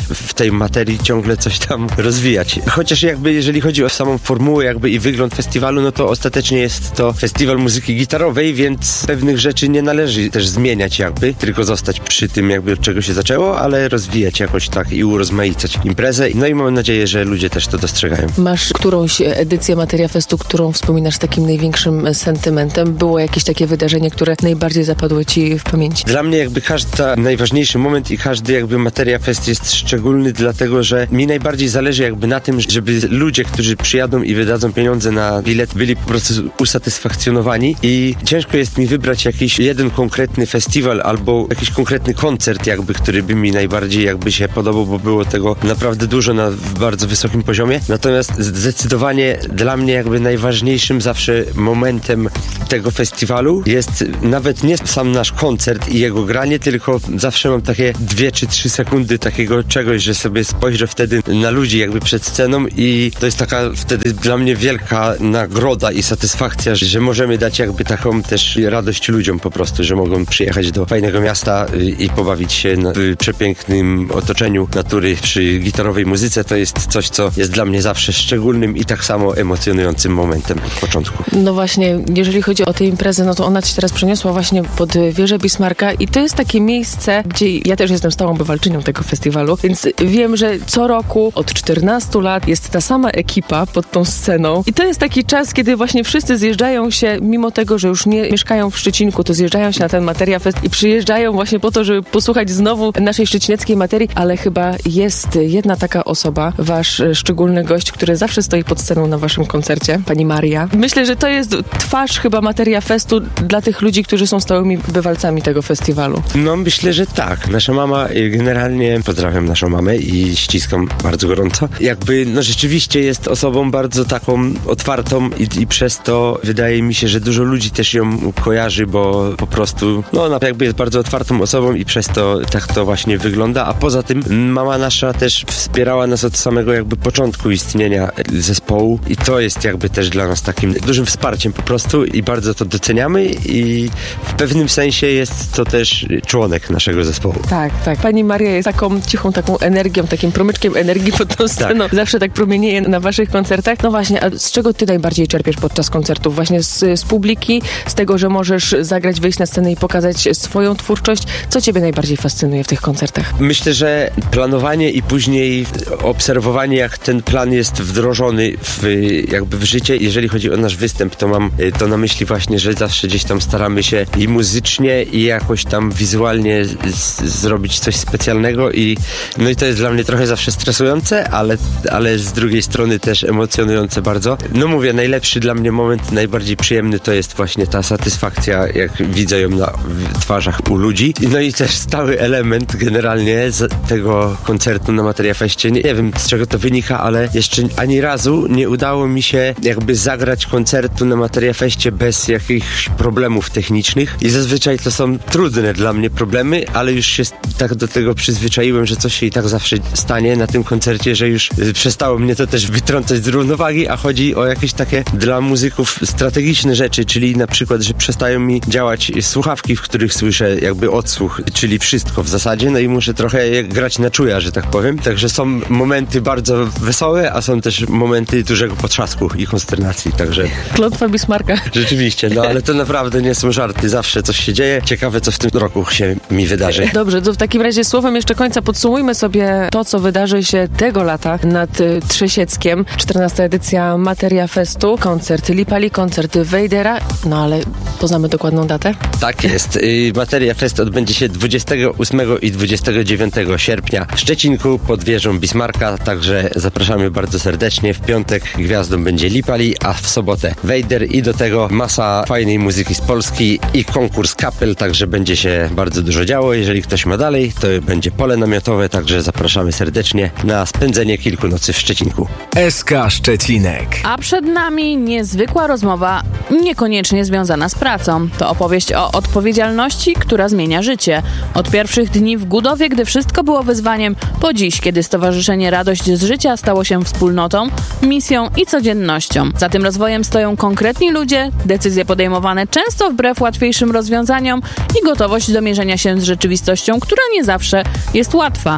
tej materii ciągle coś tam rozwijać. Chociaż jakby jeżeli chodzi o samą formułę jakby i wygląd festiwalu, no to ostatecznie jest to festiwal muzyki gitarowej, więc pewnych rzeczy nie należy też zmieniać jakby, tylko zostać przy tym jakby od czego się zaczęło, ale rozwijać jakoś tak i urozmaicać imprezę. No i mam nadzieję, że ludzie też to dostrzegają. Masz którąś edycję Materia Festu, którą wspominasz z takim największym sentymentem? Było jakieś takie wydarzenie, które najbardziej zapadło ci w pamięci? Dla mnie jakby każdy najważniejszy moment i każdy jakby Materia Fest jest szczególny, dlatego że mi najbardziej zależy jakby na tym, żeby ludzie, którzy przyjadą i wydadzą pieniądze na bilet, byli po prostu usatysfakcjonowani i ciężko jest mi wybrać jakiś jeden konkretny festiwal albo jakiś konkretny koncert jakby, który by mi najbardziej jakby się podobał, bo było tego naprawdę dużo na bardzo wysokim poziomie. Natomiast zdecydowanie dla mnie jakby najważniejszym zawsze momentem tego festiwalu jest nawet nie sam nasz koncert i jego granie, tylko zawsze mam takie dwie czy trzy sekundy takiego czegoś, że sobie spojrzę wtedy na ludzi jakby przed sceną i to jest taka wtedy dla mnie wielka nagroda i satysfakcja, że możemy dać jakby taką też radość ludziom po prostu, że mogą przyjechać do fajnego miasta i pobawić się w przepięknym otoczeniu natury przy gitarowej muzyce. To jest coś, co jest dla mnie zawsze szczególnym i tak samo emocjonującym momentem od początku. No właśnie, jeżeli chodzi o tę imprezę, no to ona ci teraz przeniosła właśnie pod wieżę Bismarcka i to jest takie miejsce, gdzie ja też jestem stałą bywalczynią tego festiwalu, więc wiem, że co roku od czternastu lat jest ta sama ekipa pod tą sceną i to jest taki czas, kiedy właśnie wszyscy zjeżdżają się, mimo tego, że już nie mieszkają w Szczecinku, to zjeżdżają się na ten Materia Fest i przyjeżdżają właśnie po to, żeby posłuchać znowu naszej szczecineckiej materii, ale chyba jest jedna taka osoba, wasz szczególny gość, który zawsze stoi pod sceną na waszym koncercie, pani Maria. Myślę, że to jest twarz chyba Materia Festu dla tych ludzi, którzy są stałymi bywalcami tego festiwalu. No myślę, że tak. Nasza mama generalnie, pozdrawiam naszą mamę i ściskam bardzo gorąco, jakby no rzeczywiście jest osobą bardzo taką otwartą i, i przez to wydaje mi się, że dużo ludzi też ją kojarzy, bo po prostu no ona jakby jest bardzo otwartą osobą i przez to tak to właśnie wygląda, a poza tym mama nasza też wspierała nas od samego jakby początku istnienia zespołu i to jest jakby też dla nas takim dużym wsparciem po prostu i bardzo to doceniamy i w pewnym sensie jest to też członek naszego zespołu. Tak, tak. Pani Maria jest taką cichą, taką energią, takim promyczkiem energii pod tą sceną. Tak. Zawsze tak promienieje na waszych koncertach. No właśnie, a z czego ty najbardziej czerpiesz podczas koncertów? Właśnie z, z publiki, z tego, że możesz zagrać, wyjść na scenę i pokazać swoją twórczość. Co ciebie najbardziej fascynuje w tych koncertach? Myślę, że planowanie i później obserwowanie, jak ten plan jest wdrożony w, jakby w życie. Jeżeli chodzi o nasz występ, to mam to na myśli właśnie, że zawsze gdzieś tam staramy się i muzycznie, i jakoś tam wizualnie z, zrobić coś specjalnego i no i to jest dla mnie trochę zawsze stresujące, ale, ale z drugiej strony też emocjonujące bardzo. No mówię, najlepszy dla mnie moment, najbardziej przyjemny to jest właśnie ta satysfakcja, jak widzę ją na twarzach u ludzi. No i też stały element generalnie z tego koncertu na Materia Feście. Nie, nie wiem, z czego to wynika, ale jeszcze ani razu nie udało mi się jakby zagrać koncertu na Materia Feście bez jakichś problemów technicznych i zazwyczaj to są trudne dla mnie problemy, ale już się tak do tego przyzwyczaiłem, że coś się i tak zawsze stanie na tym koncercie, że już przestało mnie to też wytrącać z równowagi, a chodzi o jakieś takie dla muzyków strategiczne rzeczy, czyli na przykład, że przestają mi działać słuchawki, w których słyszę jakby odsłuch, czyli wszystko w zasadzie, no i muszę trochę grać na czuja, że tak powiem. Także są momenty bardzo wesołe, a są też momenty dużego potrzasku i konsternacji, także... Klątwa Bismarcka. Rzeczywiście, no ale to naprawdę nie są żarty, zawsze coś się dzieje. Ciekawe, co w tym roku się mi wydarzy. Dobrze, to w takim razie słowem jeszcze końca podsumujmy sobie to, co wydarzy się tego lata nad y, Trzesieckiem. czternasta edycja Materia Festu, koncert Lipali, koncert Wejdera, no ale poznamy dokładną datę? Tak jest. Y, Materia Fest odbędzie się dwudziestego ósmego i dwudziestego dziewiątego sierpnia w Szczecinku pod wieżą Bismarcka, także zapraszamy bardzo serdecznie. W piątek gwiazdą będzie Lipali, a w sobotę Wejder i do tego masa fajnej muzyki z Polski i konkurs kapel, także będzie się bardzo dużo działo. Jeżeli ktoś ma dalej, to będzie pole namiotowe, także zapraszamy serdecznie na spędzenie kilku nocy w Szczecinku. S K Szczecinek. A przed nami niezwykła rozmowa, niekoniecznie związana z pracą. To opowieść o odpowiedzialności, która zmienia życie. Od pierwszych dni w Gudowie, gdy wszystko było wyzwaniem, po dziś, kiedy Stowarzyszenie Radość z Życia stało się wspólnotą, misją i codziennością. Za tym rozwojem stoją konkretni ludzie, decyzje podejmowane często wbrew łatwiejszym rozwiązaniom i gotowość do mierzenia się z rzeczywistością, która nie zawsze jest łatwa.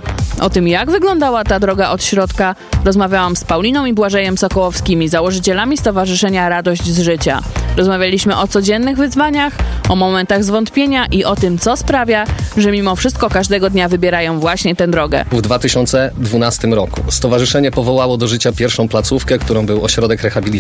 O tym, jak wyglądała ta droga od środka, rozmawiałam z Pauliną i Błażejem Sokołowskimi, założycielami Stowarzyszenia Radość z Życia. Rozmawialiśmy o codziennych wyzwaniach, o momentach zwątpienia i o tym, co sprawia, że mimo wszystko każdego dnia wybierają właśnie tę drogę. W dwa tysiące dwunastym roku stowarzyszenie powołało do życia pierwszą placówkę, którą był ośrodek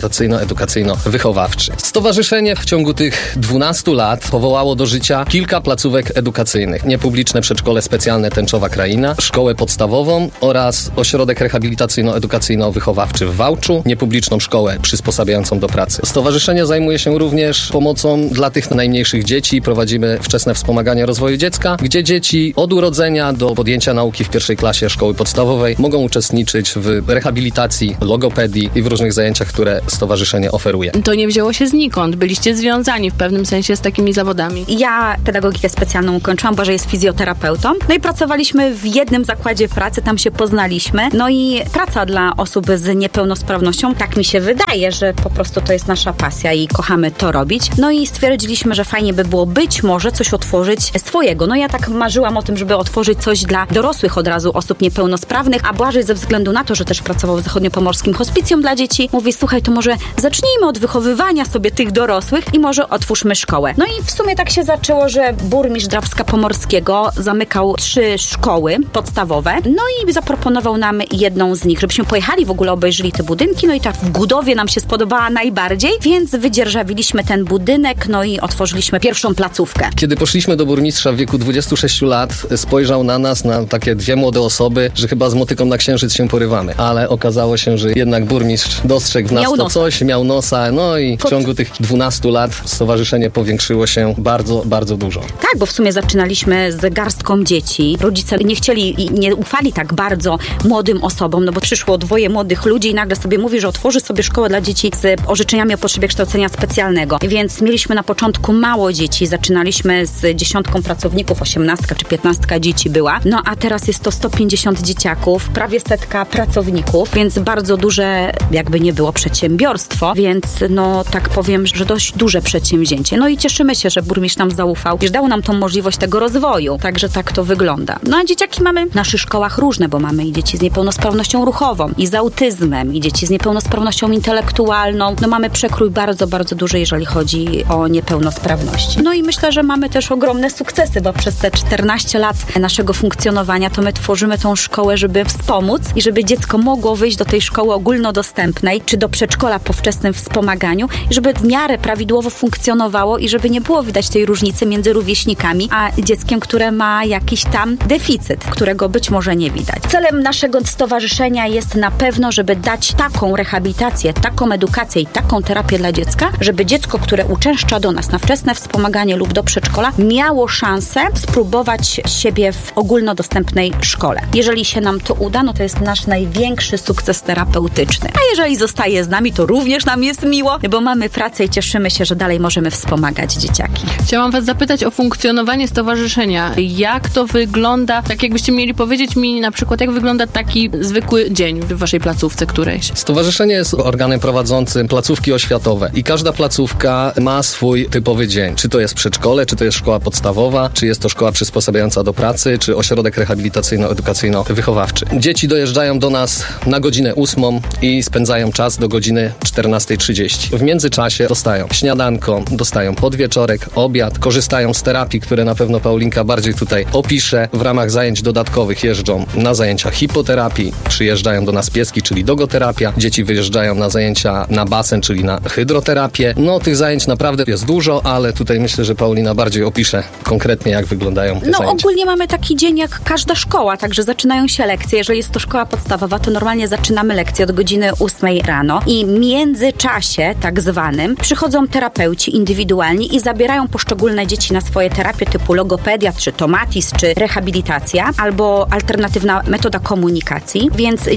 rehabilitacyjno-edukacyjno-wychowawczy. Stowarzyszenie w ciągu tych dwunastu lat powołało do życia kilka placówek edukacyjnych. Niepubliczne przedszkole specjalne Tęczowa Kraina, szkołę podstawową oraz ośrodek rehabilitacyjno-edukacyjno-wychowawczy w Wałczu, niepubliczną szkołę przysposabiającą do pracy. Stowarzyszenie zajmuje się również pomocą dla tych najmniejszych dzieci. Prowadzimy wczesne wspomaganie rozwoju dziecka, gdzie dzieci od urodzenia do podjęcia nauki w pierwszej klasie szkoły podstawowej mogą uczestniczyć w rehabilitacji, logopedii i w różnych zajęciach, które stowarzyszenie oferuje. To nie wzięło się znikąd. Byliście związani w pewnym sensie z takimi zawodami. Ja pedagogikę specjalną ukończyłam, Boże jest fizjoterapeutą. No i pracowaliśmy w jednym zakładzie pracy, tam się poznaliśmy. No i praca dla osób z niepełnosprawnością, tak mi się wydaje, że po prostu to jest nasza pasja i kochamy to robić. No i stwierdziliśmy, że fajnie by było być może coś otworzyć swojego. No ja tak marzyłam o tym, żeby otworzyć coś dla dorosłych od razu osób niepełnosprawnych, a Błażej ze względu na to, że też pracował w zachodniopomorskim hospicjum dla dzieci, mówi, słuchaj, to może zacznijmy od wychowywania sobie tych dorosłych i może otwórzmy szkołę. No i w sumie tak się zaczęło, że burmistrz Drawska Pomorskiego zamykał trzy szkoły podstawowe, no i zaproponował nam jedną z nich, żebyśmy pojechali, w ogóle obejrzeli te budynki, no i tak w Gudowie nam się spodobała najbardziej, więc wydzierżawiliśmy ten budynek, no i otworzyliśmy pierwszą placówkę. Kiedy poszliśmy do burmistrza w wieku dwudziestu sześciu lat, spojrzał na nas, na takie dwie młode osoby, że chyba z motyką na księżyc się porywamy. Ale okazało się, że jednak burmistrz dostrzegł w nas miał to nosa. coś, miał nosa, no i w Kot. ciągu tych dwunastu lat stowarzyszenie powiększyło się bardzo, bardzo dużo. Tak, bo w sumie zaczynaliśmy z garstką dzieci. Rodzice nie chcieli i nie ufali tak bardzo młodym osobom, no bo przyszło dwoje młodych ludzi i nagle sobie mówi, że otworzy sobie szkołę dla dzieci z orzeczeniami o potrzebie kształcenia specjalnego. Więc mieliśmy na początku mało dzieci. Zaczynaliśmy z dziesiątką pracowników, osiemnastka czy piętnastka dzieci była. No a teraz jest to sto pięćdziesiąt dzieciaków, prawie setka pracowników, więc bardzo duże, jakby nie było, przedsiębiorstwo, więc no tak powiem, że dość duże przedsięwzięcie. No i cieszymy się, że burmistrz nam zaufał, że dał nam tą możliwość tego rozwoju. Także tak to wygląda. No a dzieciaki mamy w naszych szkołach różne, bo mamy i dzieci z niepełnosprawnością ruchową, i z autyzmem, i dzieci z niepełnosprawnością intelektualną. No mamy przekrój bardzo, bardzo duży, jeżeli chodzi o niepełnosprawności. No i myślę, że mamy też ogromne sukcesy, bo przez te czternaście lat naszego funkcjonowania to my tworzymy tą szkołę, żeby wspomóc i żeby dziecko mogło wyjść do tej szkoły ogólnodostępnej, czy do przedszkola po wczesnym wspomaganiu i żeby w miarę prawidłowo funkcjonowało i żeby nie było widać tej różnicy między rówieśnikami a dzieckiem, które ma jakiś tam deficyt, którego być może nie widać. Celem naszego stowarzyszenia jest na pewno, żeby dać taką rehabilitację, taką edukację i taką terapię dla dziecka, żeby dziecko, które uczęszcza do nas na wczesne wspomaganie lub do przedszkola, miało szansę spróbować siebie w ogólnodostępnej szkole. Jeżeli się nam to uda, no to jest nasz największy sukces terapeutyczny. A jeżeli zostaje z nami, to również nam jest miło, bo mamy pracę i cieszymy się, że dalej możemy wspomagać dzieciaki. Chciałam was zapytać o funkcjonowanie stowarzyszenia. Jak to wygląda? Tak jakbyście mieli powiedzieć mi na przykład, jak wygląda taki zwykły dzień w waszej placówce którejś? Stowarzyszenie jest organem prowadzącym placówki oświatowe i każda placówka ma swój typowy dzień. Czy to jest przedszkole, czy to jest szkoła podstawowa, czy jest to szkoła przysposabiająca do pracy, czy ośrodek rehabilitacyjno-edukacyjno-wychowawczy. Dzieci dojeżdżają do nas na godzinę ósmą i spędzają czas do godziny czternastej trzydzieści. W międzyczasie dostają śniadanko, dostają podwieczorek, obiad, korzystają z terapii, które na pewno Paulinka bardziej tutaj opisze. W ramach zajęć dodatkowych jeżdżą na zajęcia hipoterapii, przyjeżdżają do nas pieski, czyli dogoterapia. Dzieci wyjeżdżają na zajęcia na basen, czyli na hydroterapię. No tych zajęć naprawdę jest dużo, ale tutaj myślę, że Paulina bardziej opisze konkretnie, jak wyglądają te No zajęcia. ogólnie mamy taki dzień jak każda szkoła, także zaczynają się lekcje. Jeżeli jest to szkoła podstawowa, to normalnie zaczynamy lekcje od godziny ósmej rano i w międzyczasie tak zwanym przychodzą terapeuci indywidualni i zabierają poszczególne dzieci na swoje terapie typu logopedia, czy tomatis, czy rehabilitacja, albo alternatywna metoda komunikacji, więc dzieci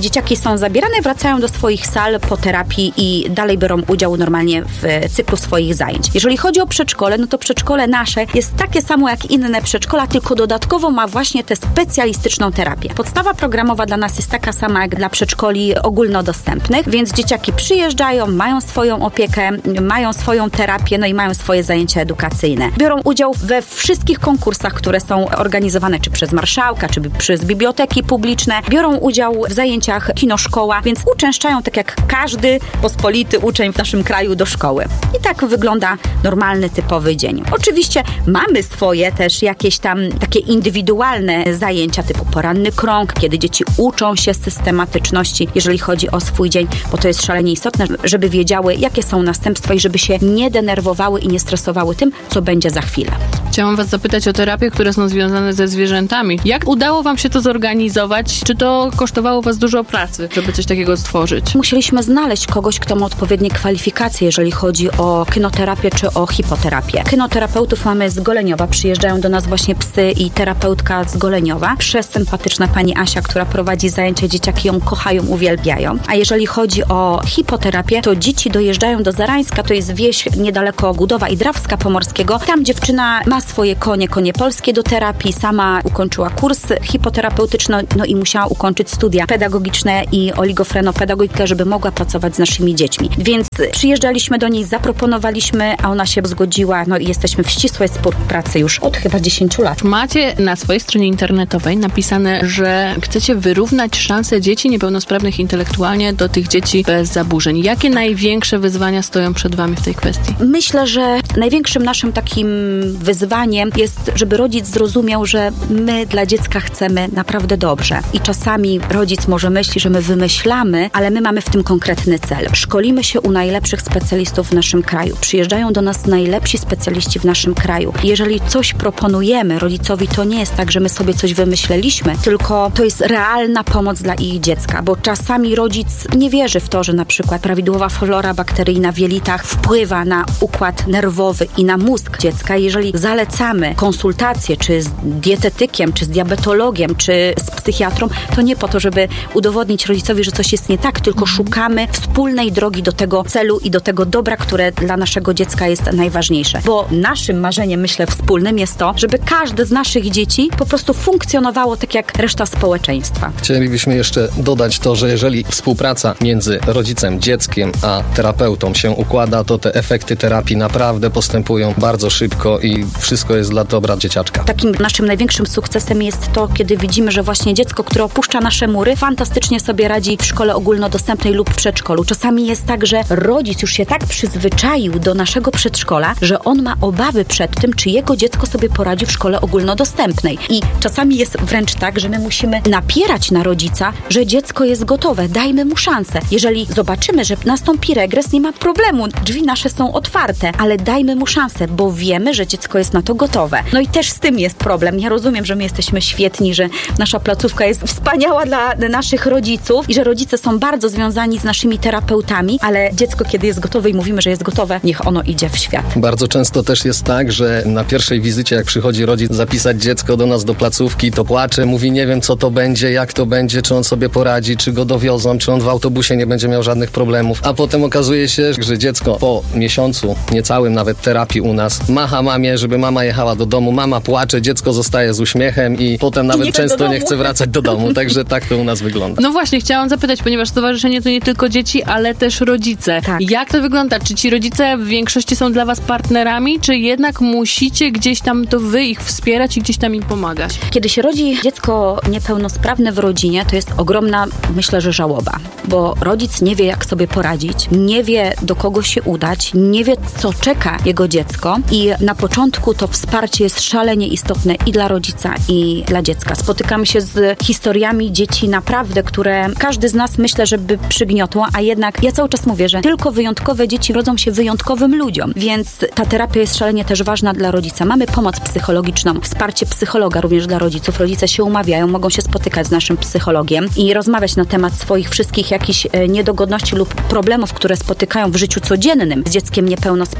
dzieciaki są zabierane, wracają do swoich sal po terapii i dalej biorą udział normalnie w cyklu swoich zajęć. Jeżeli chodzi o przedszkole, no to przedszkole nasze jest takie samo jak inne przedszkola, tylko dodatkowo ma właśnie tę specjalistyczną terapię. Podstawa programowa dla nas jest taka sama jak dla przedszkoli ogólnodostępnych, więc dzieciaki przyjeżdżają, mają swoją opiekę, mają swoją terapię, no i mają swoje zajęcia edukacyjne. Biorą udział we wszystkich konkursach, które są organizowane czy przez marszałka, czy przez biblioteki publiczne. Biorą udział w zajęciach kinoszkoła, więc uczęszczają tak jak każdy pospolity uczeń w naszym kraju do szkoły. I tak wygląda normalny, typowy dzień. Oczywiście mamy swoje też jakieś tam takie indywidualne zajęcia typu poranny krąg, kiedy dzieci uczą się systematyczności, jeżeli chodzi o swój dzień, bo to jest szalenie istotne, żeby wiedziały, jakie są następstwa i żeby się nie denerwowały i nie stresowały tym, co będzie za chwilę. Chciałam was zapytać o terapie, które są związane ze zwierzętami. Jak udało wam się to zorganizować? Czy to kosztowało was dużo pracy, żeby coś takiego stworzyć? Musieliśmy znaleźć kogoś, kto ma odpowiednie kwalifikacje, jeżeli chodzi o kynoterapię czy o hipoterapię. Kynoterapeutów mamy z Goleniowa. Przyjeżdżają do nas właśnie psy i terapeutka z Goleniowa. Przesympatyczna pani Asia, która prowadzi zajęcia, dzieciaki ją kochają, uwielbiają. A jeżeli chodzi o hipoterapię, to dzieci dojeżdżają do Zarańska, to jest wieś niedaleko Gudowa i Drawska Pomorskiego. Tam dziewczyna ma swoje konie, konie polskie do terapii, sama ukończyła kurs hipoterapeutyczny, no i musiała ukończyć studia pedagogiczne i oligofrenopedagogikę, żeby mogła pracować z naszymi dziećmi. Więc przyjeżdżaliśmy do niej, zaproponowaliśmy, a ona się zgodziła, no i jesteśmy w ścisłej współpracy już od chyba dziesięciu lat. Macie na swojej stronie internetowej napisane, że chcecie wyrównać szanse dzieci niepełnosprawnych intelektualnie do tych dzieci bez zaburzeń. Jakie największe wyzwania stoją przed wami w tej kwestii? Myślę, że największym naszym takim wyzwaniem jest, żeby rodzic zrozumiał, że my dla dziecka chcemy naprawdę dobrze. I czasami rodzic może myśli, że my wymyślamy, ale my mamy w tym konkretny cel. Szkolimy się u najlepszych specjalistów w naszym kraju. Przyjeżdżają do nas najlepsi specjaliści w naszym kraju. Jeżeli coś proponujemy rodzicowi, to nie jest tak, że my sobie coś wymyśleliśmy, tylko to jest realna pomoc dla ich dziecka, bo czasami rodzic nie wierzy w to, że na przykład prawidłowa flora bakteryjna w jelitach wpływa na układ nerwowy i na mózg dziecka. Jeżeli zalecamy konsultacje, czy z dietetykiem, czy z diabetologiem, czy z psychiatrą, to nie po to, żeby udowodnić rodzicowi, że coś jest nie tak, tylko szukamy wspólnej drogi do tego celu i do tego dobra, które dla naszego dziecka jest najważniejsze. Bo naszym marzeniem, myślę, wspólnym jest to, żeby każde z naszych dzieci po prostu funkcjonowało tak jak reszta społeczeństwa. Chcielibyśmy jeszcze dodać to, że jeżeli współpraca między rodzicem, dzieckiem, a terapeutą się układa, to te efekty terapii naprawdę postępują bardzo szybko i wszystko jest dla dobra dzieciaczka. Takim naszym największym sukcesem jest to, kiedy widzimy, że właśnie dziecko, które opuszcza nasze mury, fantastycznie sobie radzi w szkole ogólnodostępnej lub w przedszkolu. Czasami jest tak, że rodzic już się tak przyzwyczaił do naszego przedszkola, że on ma obawy przed tym, czy jego dziecko sobie poradzi w szkole ogólnodostępnej. I czasami jest wręcz tak, że my musimy napierać na rodzica, że dziecko jest gotowe, dajmy mu szansę. Jeżeli zobaczymy, że nastąpi regres, nie ma problemu, drzwi nasze są otwarte, ale dajmy mu szansę, bo wiemy, że dziecko jest na to gotowe. No i też z tym jest problem. Ja rozumiem, że my jesteśmy świetni, że nasza placówka jest wspaniała dla naszych rodziców i że rodzice są bardzo związani z naszymi terapeutami, ale dziecko, kiedy jest gotowe i mówimy, że jest gotowe, niech ono idzie w świat. Bardzo często też jest tak, że na pierwszej wizycie, jak przychodzi rodzic zapisać dziecko do nas do placówki, to płacze, mówi, nie wiem co to będzie, jak to będzie, czy on sobie poradzi, czy go dowiozą, czy on w autobusie nie będzie miał żadnych problemów. A potem okazuje się, że dziecko po miesiącu, niecałym nawet terapii u nas, macha mamie, żeby mama jechała do domu, mama płacze, dziecko zostaje z uśmiechem i potem nawet nie często nie chce wracać do domu. Także tak to u nas wygląda. No właśnie, chciałam zapytać, ponieważ stowarzyszenie to nie tylko dzieci, ale też rodzice. Tak. Jak to wygląda? Czy ci rodzice w większości są dla was partnerami, czy jednak musicie gdzieś tam to wy ich wspierać i gdzieś tam im pomagać? Kiedy się rodzi dziecko niepełnosprawne w rodzinie, to jest ogromna, myślę, że żałoba, bo rodzic nie wie, jak sobie poradzić, nie wie, do kogo się udać, nie wie, co czeka jego dziecko i na początku to wsparcie jest szalenie istotne i dla rodzica, i dla dziecka. Spotykamy się z historiami dzieci naprawdę, które każdy z nas, myślę, że by przygniotło, a jednak ja cały czas mówię, że tylko wyjątkowe dzieci rodzą się wyjątkowym ludziom, więc ta terapia jest szalenie też ważna dla rodzica. Mamy pomoc psychologiczną, wsparcie psychologa również dla rodziców. Rodzice się umawiają, mogą się spotykać z naszym psychologiem i rozmawiać na temat swoich wszystkich jakichś niedogodności lub problemów, które spotykają w życiu codziennym z dzieckiem niepełnosprawnym.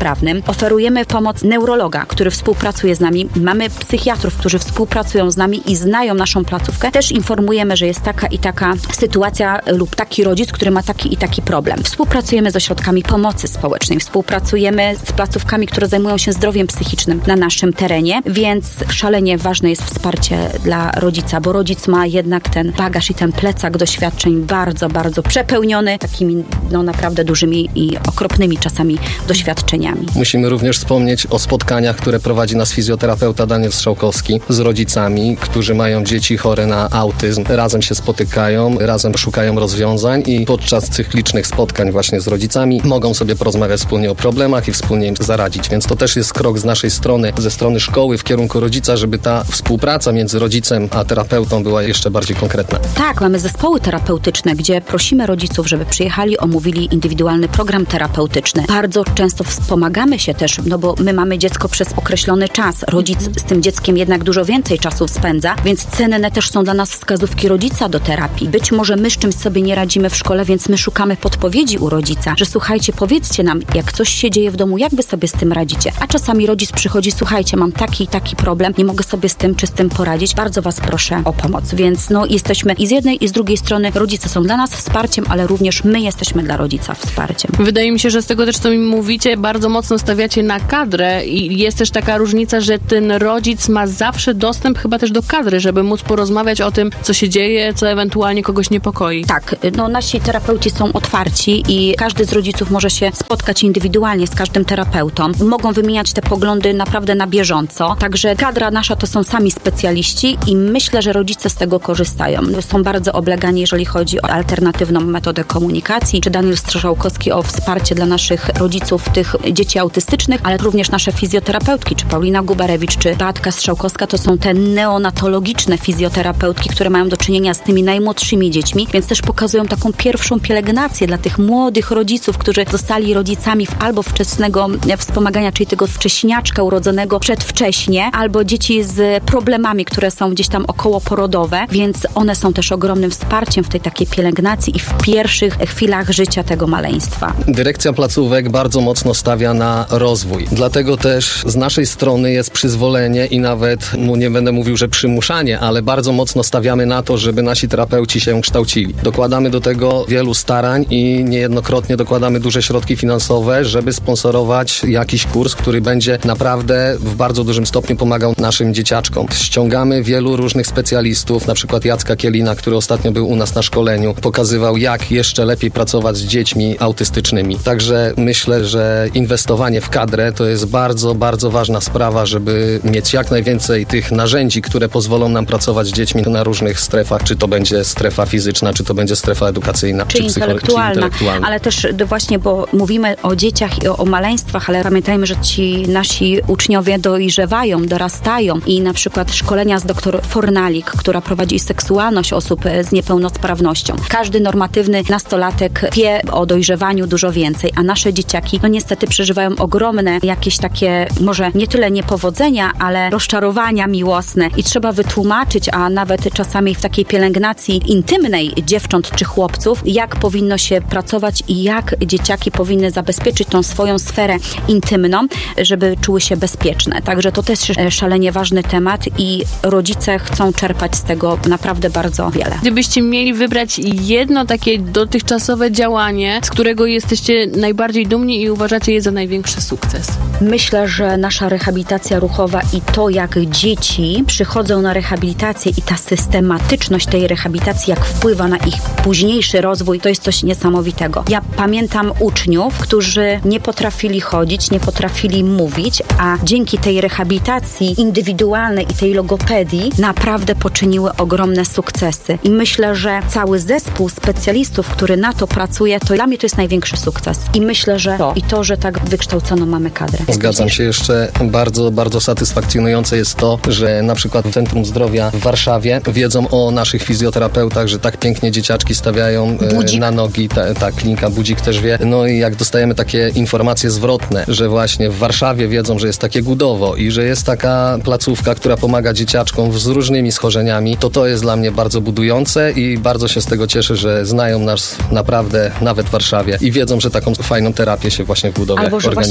Oferujemy pomoc neurologa, który współpracuje z nami. Mamy psychiatrów, którzy współpracują z nami i znają naszą placówkę. Też informujemy, że jest taka i taka sytuacja lub taki rodzic, który ma taki i taki problem. Współpracujemy z ośrodkami pomocy społecznej, współpracujemy z placówkami, które zajmują się zdrowiem psychicznym na naszym terenie, więc szalenie ważne jest wsparcie dla rodzica, bo rodzic ma jednak ten bagaż i ten plecak doświadczeń bardzo, bardzo przepełniony takimi no naprawdę dużymi i okropnymi czasami doświadczeniami. Musimy również wspomnieć o spotkaniach, które prowadzi nas fizjoterapeuta Daniel Strzałkowski z rodzicami, którzy mają dzieci chore na autyzm. Razem się spotykają, razem szukają rozwiązań i podczas cyklicznych spotkań właśnie z rodzicami mogą sobie porozmawiać wspólnie o problemach i wspólnie im zaradzić. Więc to też jest krok z naszej strony, ze strony szkoły w kierunku rodzica, żeby ta współpraca między rodzicem a terapeutą była jeszcze bardziej konkretna. Tak, mamy zespoły terapeutyczne, gdzie prosimy rodziców, żeby przyjechali, omówili indywidualny program terapeutyczny. Bardzo często wspomagamy się też, no bo my mamy dziecko przez określony czas. Rodzic z tym dzieckiem jednak dużo więcej czasu spędza, więc cenne też są dla nas wskazówki rodzica do terapii. Być może my z czymś sobie nie radzimy w szkole, więc my szukamy podpowiedzi u rodzica, że słuchajcie, powiedzcie nam, jak coś się dzieje w domu, jak wy sobie z tym radzicie. A czasami rodzic przychodzi, słuchajcie, mam taki i taki problem, nie mogę sobie z tym czy z tym poradzić. Bardzo was proszę o pomoc. Więc no jesteśmy i z jednej i z drugiej strony rodzice są dla nas wsparciem, ale również my jesteśmy dla rodzica wsparciem. Wydaje mi się, że z tego też, co mi mówicie, bardzo mocno stawiacie na kadrę i jest też taka różnica, że ten rodzic ma zawsze dostęp chyba też do kadry, żeby móc porozmawiać o tym, co się dzieje, co ewentualnie kogoś niepokoi. Tak, no nasi terapeuci są otwarci i każdy z rodziców może się spotkać indywidualnie z każdym terapeutą. Mogą wymieniać te poglądy naprawdę na bieżąco. Także kadra nasza to są sami specjaliści i myślę, że rodzice z tego korzystają. Są bardzo oblegani, jeżeli chodzi o alternatywną metodę komunikacji, czy Daniel Strzałkowski o wsparcie dla naszych rodziców tych dzieci autystycznych, ale również nasze fizjoterapeutki, czy Paulina Gubarewicz, czy Beatka Strzałkowska, to są te neonatologiczne fizjoterapeutki, które mają do czynienia z tymi najmłodszymi dziećmi, więc też pokazują taką pierwszą pielęgnację dla tych młodych rodziców, którzy zostali rodzicami w albo wczesnego wspomagania, czyli tego wcześniaczka urodzonego przedwcześnie, albo dzieci z problemami, które są gdzieś tam okołoporodowe, więc one są też ogromnym wsparciem w tej takiej pielęgnacji i w pierwszych chwilach życia tego maleństwa. Dyrekcja placówek bardzo mocno stawia na rozwój. Dlatego też z naszej strony jest przyzwolenie i nawet, no nie będę mówił, że przymuszanie, ale bardzo mocno stawiamy na to, żeby nasi terapeuci się kształcili. Dokładamy do tego wielu starań i niejednokrotnie dokładamy duże środki finansowe, żeby sponsorować jakiś kurs, który będzie naprawdę w bardzo dużym stopniu pomagał naszym dzieciaczkom. Ściągamy wielu różnych specjalistów, na przykład Jacka Kielina, który ostatnio był u nas na szkoleniu, pokazywał, jak jeszcze lepiej pracować z dziećmi autystycznymi. Także myślę, że inwestowanie w kadrę to jest bardzo, bardzo ważna sprawa, żeby mieć jak najwięcej tych narzędzi, które pozwolą nam pracować z dziećmi na różnych strefach, czy to będzie strefa fizyczna, czy to będzie strefa edukacyjna, czy, czy, intelektualna. czy intelektualna. Ale też właśnie, bo mówimy o dzieciach i o, o maleństwach, ale pamiętajmy, że ci nasi uczniowie dojrzewają, dorastają i na przykład szkolenia z doktor Fornalik, która prowadzi seksualność osób z niepełnosprawnością. Każdy normatywny nastolatek wie o dojrzewaniu dużo więcej, a nasze dzieciaki no niestety przeżywają ogromne jakieś takie, może nie tyle niepowodzenia, ale rozczarowania miłosne i trzeba wytłumaczyć, a nawet czasami w takiej pielęgnacji intymnej dziewcząt czy chłopców, jak powinno się pracować i jak dzieciaki powinny zabezpieczyć tą swoją sferę intymną, żeby czuły się bezpieczne. Także to też jest szalenie ważny temat i rodzice chcą czerpać z tego naprawdę bardzo wiele. Gdybyście mieli wybrać jedno takie dotychczasowe działanie, z którego jesteście najbardziej dumni i uważacie je za największy sukces? Myślę, że nasza rehabilitacja ruchowa i to, jak dzieci przychodzą na rehabilitację i ta systematyczność tej rehabilitacji, jak wpływa na ich późniejszy rozwój, to jest coś niesamowitego. Ja pamiętam uczniów, którzy nie potrafili chodzić, nie potrafili mówić, a dzięki tej rehabilitacji indywidualnej i tej logopedii naprawdę poczyniły ogromne sukcesy. I myślę, że cały zespół specjalistów, który na to pracuje, to dla mnie to jest największy sukces. I myślę, że to i to, że tak wykształconą mamy kadrę. Zgadzam się. Jeszcze bardzo, bardzo satysfakcjonujące jest to, że na przykład w Centrum Zdrowia w Warszawie wiedzą o naszych fizjoterapeutach, że tak pięknie dzieciaczki stawiają Budzik. na nogi. Ta, ta klinika Budzik też wie. No i jak dostajemy takie informacje zwrotne, że właśnie w Warszawie wiedzą, że jest takie Gudowo i że jest taka placówka, która pomaga dzieciaczkom z różnymi schorzeniami, to to jest dla mnie bardzo budujące i bardzo się z tego cieszę, że znają nas naprawdę nawet w Warszawie i wiedzą, że taką fajną terapię się właśnie w Gudowie Albo, że organizuje.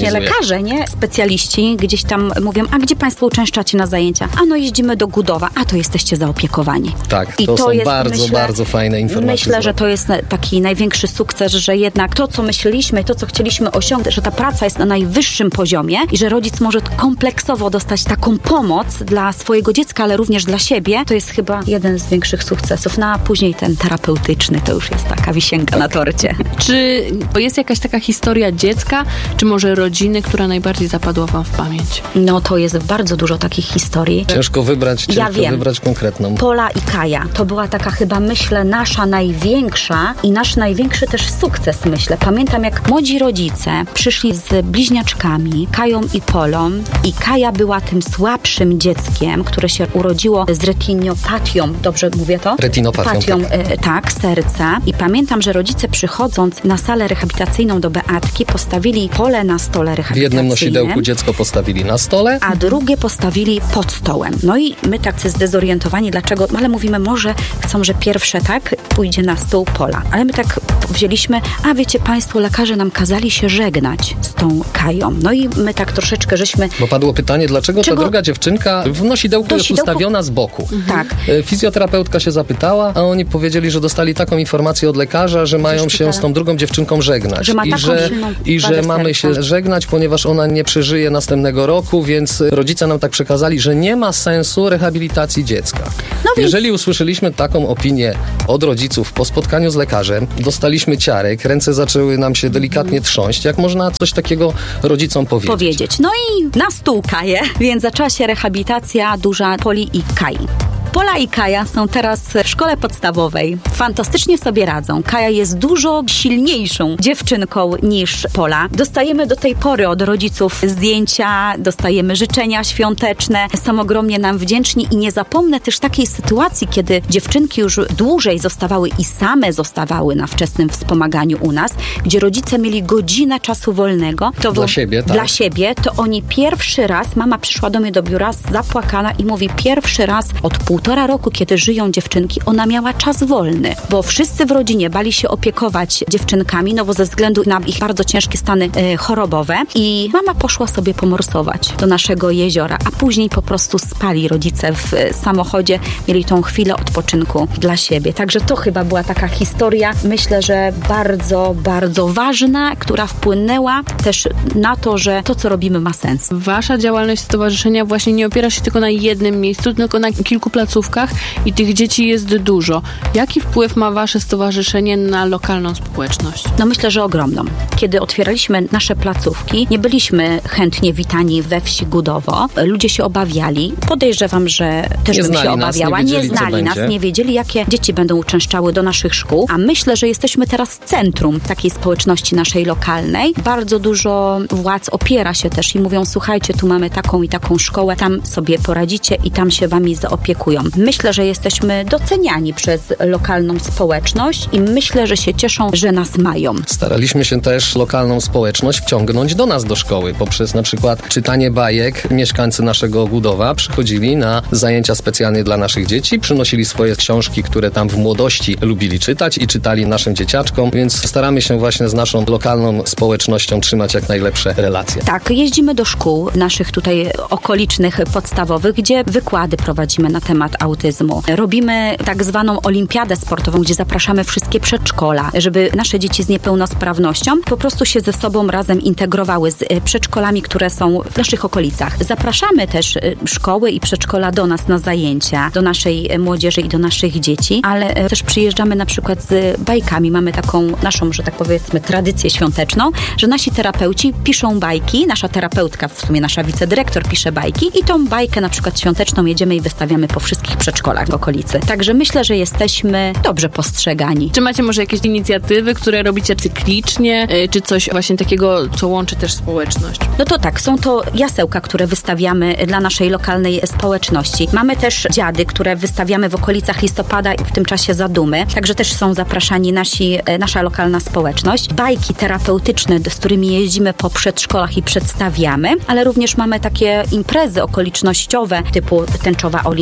właśnie lekarze, nie? Specjaliści gdzieś tam mówią, a gdzie państwo uczęszczacie na zajęcia? A no jeździmy do Gudowa, a to jesteście zaopiekowani. Tak, I to, to są jest, bardzo, myślę, bardzo fajne informacje. Myślę, że to jest taki największy sukces, że jednak to, co myśleliśmy, to, co chcieliśmy osiągnąć, że ta praca jest na najwyższym poziomie i że rodzic może kompleksowo dostać taką pomoc dla swojego dziecka, ale również dla siebie, to jest chyba jeden z większych sukcesów. No a później ten terapeutyczny to już jest taka wisienka na torcie. Czy jest jakaś taka historia dziecka, czy może rodziny, która najbardziej zapadła wam w pamięć? No to jest bardzo dużo takich historii. Ciężko wybrać, ciężko ja wiem. wybrać konkretną. Pola i Kaja. To była taka chyba, myślę, nasza największa i nasz największy też sukces, myślę. Pamiętam, jak młodzi rodzice przyszli z bliźniaczkami, Kają i Polą, i Kaja była tym słabszym dzieckiem, które się urodziło z retinopatią, dobrze mówię to? Retinopatią, Patią, tak. E, tak, serca. I pamiętam, że rodzice przychodząc na salę rehabilitacyjną do Beatki postawili Polę na stole W rehabilitacyjnym. jednym nosidełku dziecko postawili na stole, A drugie postawili pod stołem. No i my tak zdezorientowani, dlaczego, ale mówimy, może chcą, że pierwsze tak pójdzie na stół Pola. Ale my tak wzięliśmy, a wiecie państwo, lekarze nam kazali się żegnać z tą Kają. No i my tak troszeczkę żeśmy... bo padło pytanie, dlaczego Czego? ta druga dziewczynka w nosidełku Do jest sidełku? ustawiona z boku. Tak. E, Fizjoterapeutka się zapytała, a oni powiedzieli, że dostali taką informację od lekarza, że mają się z tą drugą dziewczynką żegnać. Że ma I taką że, silną i że wadę mamy serca. się żegnać, ponieważ ona nie przeżyje następnego roku, więc rodzice nam tak przekazali, że nie ma sensu rehabilitacji dziecka. No więc- Jeżeli usłyszeliśmy taką opinię od rodziców po spotkaniu z lekarzem, dostaliśmy ciarek, ręce zaczęły nam się delikatnie trząść. Jak można coś takiego rodzicom powiedzieć? powiedzieć. No i na stół Kaję, więc zaczęła się rehabilitacja duża Poli i Kai. Pola i Kaja są teraz w szkole podstawowej. Fantastycznie sobie radzą. Kaja jest dużo silniejszą dziewczynką niż Pola. Dostajemy do tej pory od rodziców zdjęcia, dostajemy życzenia świąteczne. Są ogromnie nam wdzięczni i nie zapomnę też takiej sytuacji, kiedy dziewczynki już dłużej zostawały i same zostawały na wczesnym wspomaganiu u nas, gdzie rodzice mieli godzinę czasu wolnego. To Dla wo- siebie, tak. Dla siebie, to oni pierwszy raz, mama przyszła do mnie do biura zapłakana i mówi, pierwszy raz od półtora roku, kiedy żyją dziewczynki, ona miała czas wolny, bo wszyscy w rodzinie bali się opiekować dziewczynkami, no bo ze względu na ich bardzo ciężkie stany e, chorobowe i mama poszła sobie pomorsować do naszego jeziora, a później po prostu spali rodzice w e, samochodzie, mieli tą chwilę odpoczynku dla siebie. Także to chyba była taka historia, myślę, że bardzo, bardzo ważna, która wpłynęła też na to, że to, co robimy, ma sens. Wasza działalność stowarzyszenia właśnie nie opiera się tylko na jednym miejscu, tylko na kilku placówkach i tych dzieci jest dużo. Jaki wpływ ma wasze stowarzyszenie na lokalną społeczność? No myślę, że ogromną. Kiedy otwieraliśmy nasze placówki, nie byliśmy chętnie witani we wsi Gudowo. Ludzie się obawiali. Podejrzewam, że też Nie bym się znali nas, nie obawiała. Nie, wiedzieli, co znali nas, będzie. nie wiedzieli, jakie dzieci będą uczęszczały do naszych szkół. A myślę, że jesteśmy teraz centrum takiej społeczności naszej lokalnej. Bardzo dużo władz opiera się też i mówią, słuchajcie, tu mamy taką i taką szkołę, tam sobie poradzicie i tam się wami zaopiekują. Myślę, że jesteśmy doceniani przez lokalną społeczność i myślę, że się cieszą, że nas mają. Staraliśmy się też lokalną społeczność wciągnąć do nas do szkoły poprzez na przykład czytanie bajek. Mieszkańcy naszego Gudowa przychodzili na zajęcia specjalnie dla naszych dzieci, przynosili swoje książki, które tam w młodości lubili czytać i czytali naszym dzieciaczkom, więc staramy się właśnie z naszą lokalną społecznością trzymać jak najlepsze relacje. Tak, jeździmy do szkół naszych tutaj okolicznych, podstawowych, gdzie wykłady prowadzimy na temat autyzmu. Robimy tak zwaną olimpiadę sportową, gdzie zapraszamy wszystkie przedszkola, żeby nasze dzieci z niepełnosprawnością po prostu się ze sobą razem integrowały z e, przedszkolami, które są w naszych okolicach. Zapraszamy też e, szkoły i przedszkola do nas na zajęcia, do naszej e, młodzieży i do naszych dzieci, ale e, też przyjeżdżamy na przykład z bajkami. Mamy taką naszą, że tak powiedzmy, tradycję świąteczną, że nasi terapeuci piszą bajki, nasza terapeutka, w sumie nasza wicedyrektor pisze bajki i tą bajkę na przykład świąteczną jedziemy i wystawiamy po wszystkich przedszkolach w okolicy. Także myślę, że jesteśmy dobrze postrzegani. Czy macie może jakieś inicjatywy, które robicie cyklicznie, y, czy coś właśnie takiego, co łączy też społeczność? No to tak, są to jasełka, które wystawiamy dla naszej lokalnej społeczności. Mamy też dziady, które wystawiamy w okolicach listopada i w tym czasie Zadumy. Także też są zapraszani nasi, nasza lokalna społeczność. Bajki terapeutyczne, z którymi jeździmy po przedszkolach i przedstawiamy, ale również mamy takie imprezy okolicznościowe typu tęczowa olimpiada,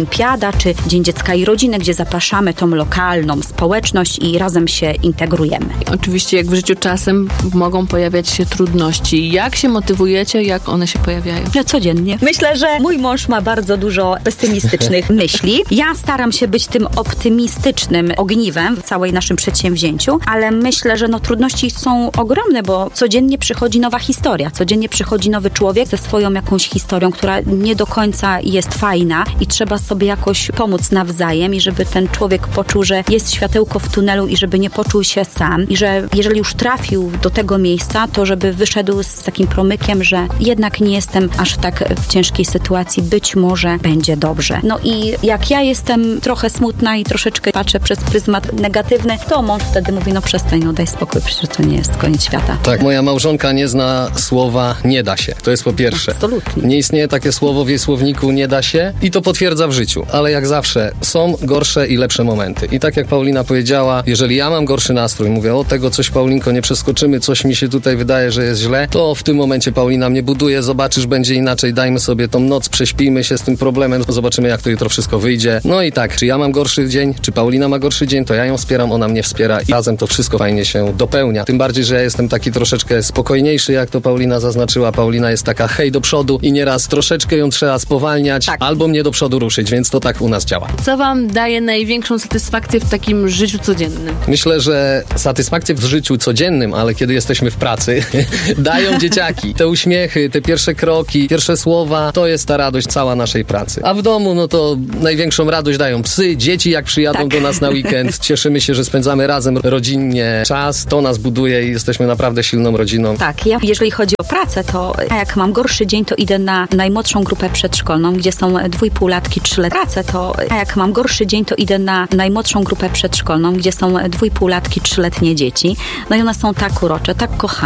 prawda, czy Dzień Dziecka i Rodziny, gdzie zapraszamy tą lokalną społeczność i razem się integrujemy. Oczywiście jak w życiu czasem mogą pojawiać się trudności. Jak się motywujecie, jak one się pojawiają? No, codziennie. Myślę, że mój mąż ma bardzo dużo pesymistycznych myśli. Ja staram się być tym optymistycznym ogniwem w całej naszym przedsięwzięciu, ale myślę, że no, trudności są ogromne, bo codziennie przychodzi nowa historia, codziennie przychodzi nowy człowiek ze swoją jakąś historią, która nie do końca jest fajna i trzeba sobie jakoś pomóc nawzajem i żeby ten człowiek poczuł, że jest światełko w tunelu i żeby nie poczuł się sam i że jeżeli już trafił do tego miejsca, to żeby wyszedł z takim promykiem, że jednak nie jestem aż tak w ciężkiej sytuacji, być może będzie dobrze. No i jak ja jestem trochę smutna i troszeczkę patrzę przez pryzmat negatywny, to mąż wtedy mówi, no przestań, no daj spokój, przecież to nie jest koniec świata. Tak, moja małżonka nie zna słowa nie da się. To jest po pierwsze. Absolutnie. Nie istnieje takie słowo w jej słowniku nie da się i to potwierdza w życiu. Ale jak zawsze są gorsze i lepsze momenty. I tak jak Paulina powiedziała, jeżeli ja mam gorszy nastrój, mówię, o tego coś Paulinko nie przeskoczymy, coś mi się tutaj wydaje, że jest źle, to w tym momencie Paulina mnie buduje, zobaczysz, będzie inaczej, dajmy sobie tą noc, prześpijmy się z tym problemem, zobaczymy jak to jutro wszystko wyjdzie. No i tak, czy ja mam gorszy dzień, czy Paulina ma gorszy dzień, to ja ją wspieram, ona mnie wspiera i razem to wszystko fajnie się dopełnia. Tym bardziej, że ja jestem taki troszeczkę spokojniejszy, jak to Paulina zaznaczyła. Paulina jest taka hej do przodu i nieraz troszeczkę ją trzeba spowalniać, tak, albo mnie do przodu ruszyć, więc to tak u nas działa. Co wam daje największą satysfakcję w takim życiu codziennym? Myślę, że satysfakcję w życiu codziennym, ale kiedy jesteśmy w pracy, dają dzieciaki. Te uśmiechy, te pierwsze kroki, pierwsze słowa, to jest ta radość cała naszej pracy. A w domu, no to największą radość dają psy, dzieci jak przyjadą tak. do nas na weekend. Cieszymy się, że spędzamy razem rodzinnie czas. To nas buduje i jesteśmy naprawdę silną rodziną. Tak, ja jeżeli chodzi o pracę, to jak mam gorszy dzień, to idę na najmłodszą grupę przedszkolną, gdzie są dwójpółlatki, trzyletnie. Pracę, to jak mam gorszy dzień, to idę na najmłodszą grupę przedszkolną, gdzie są dwójpółlatki, trzyletnie dzieci. No i one są tak urocze, tak kochane.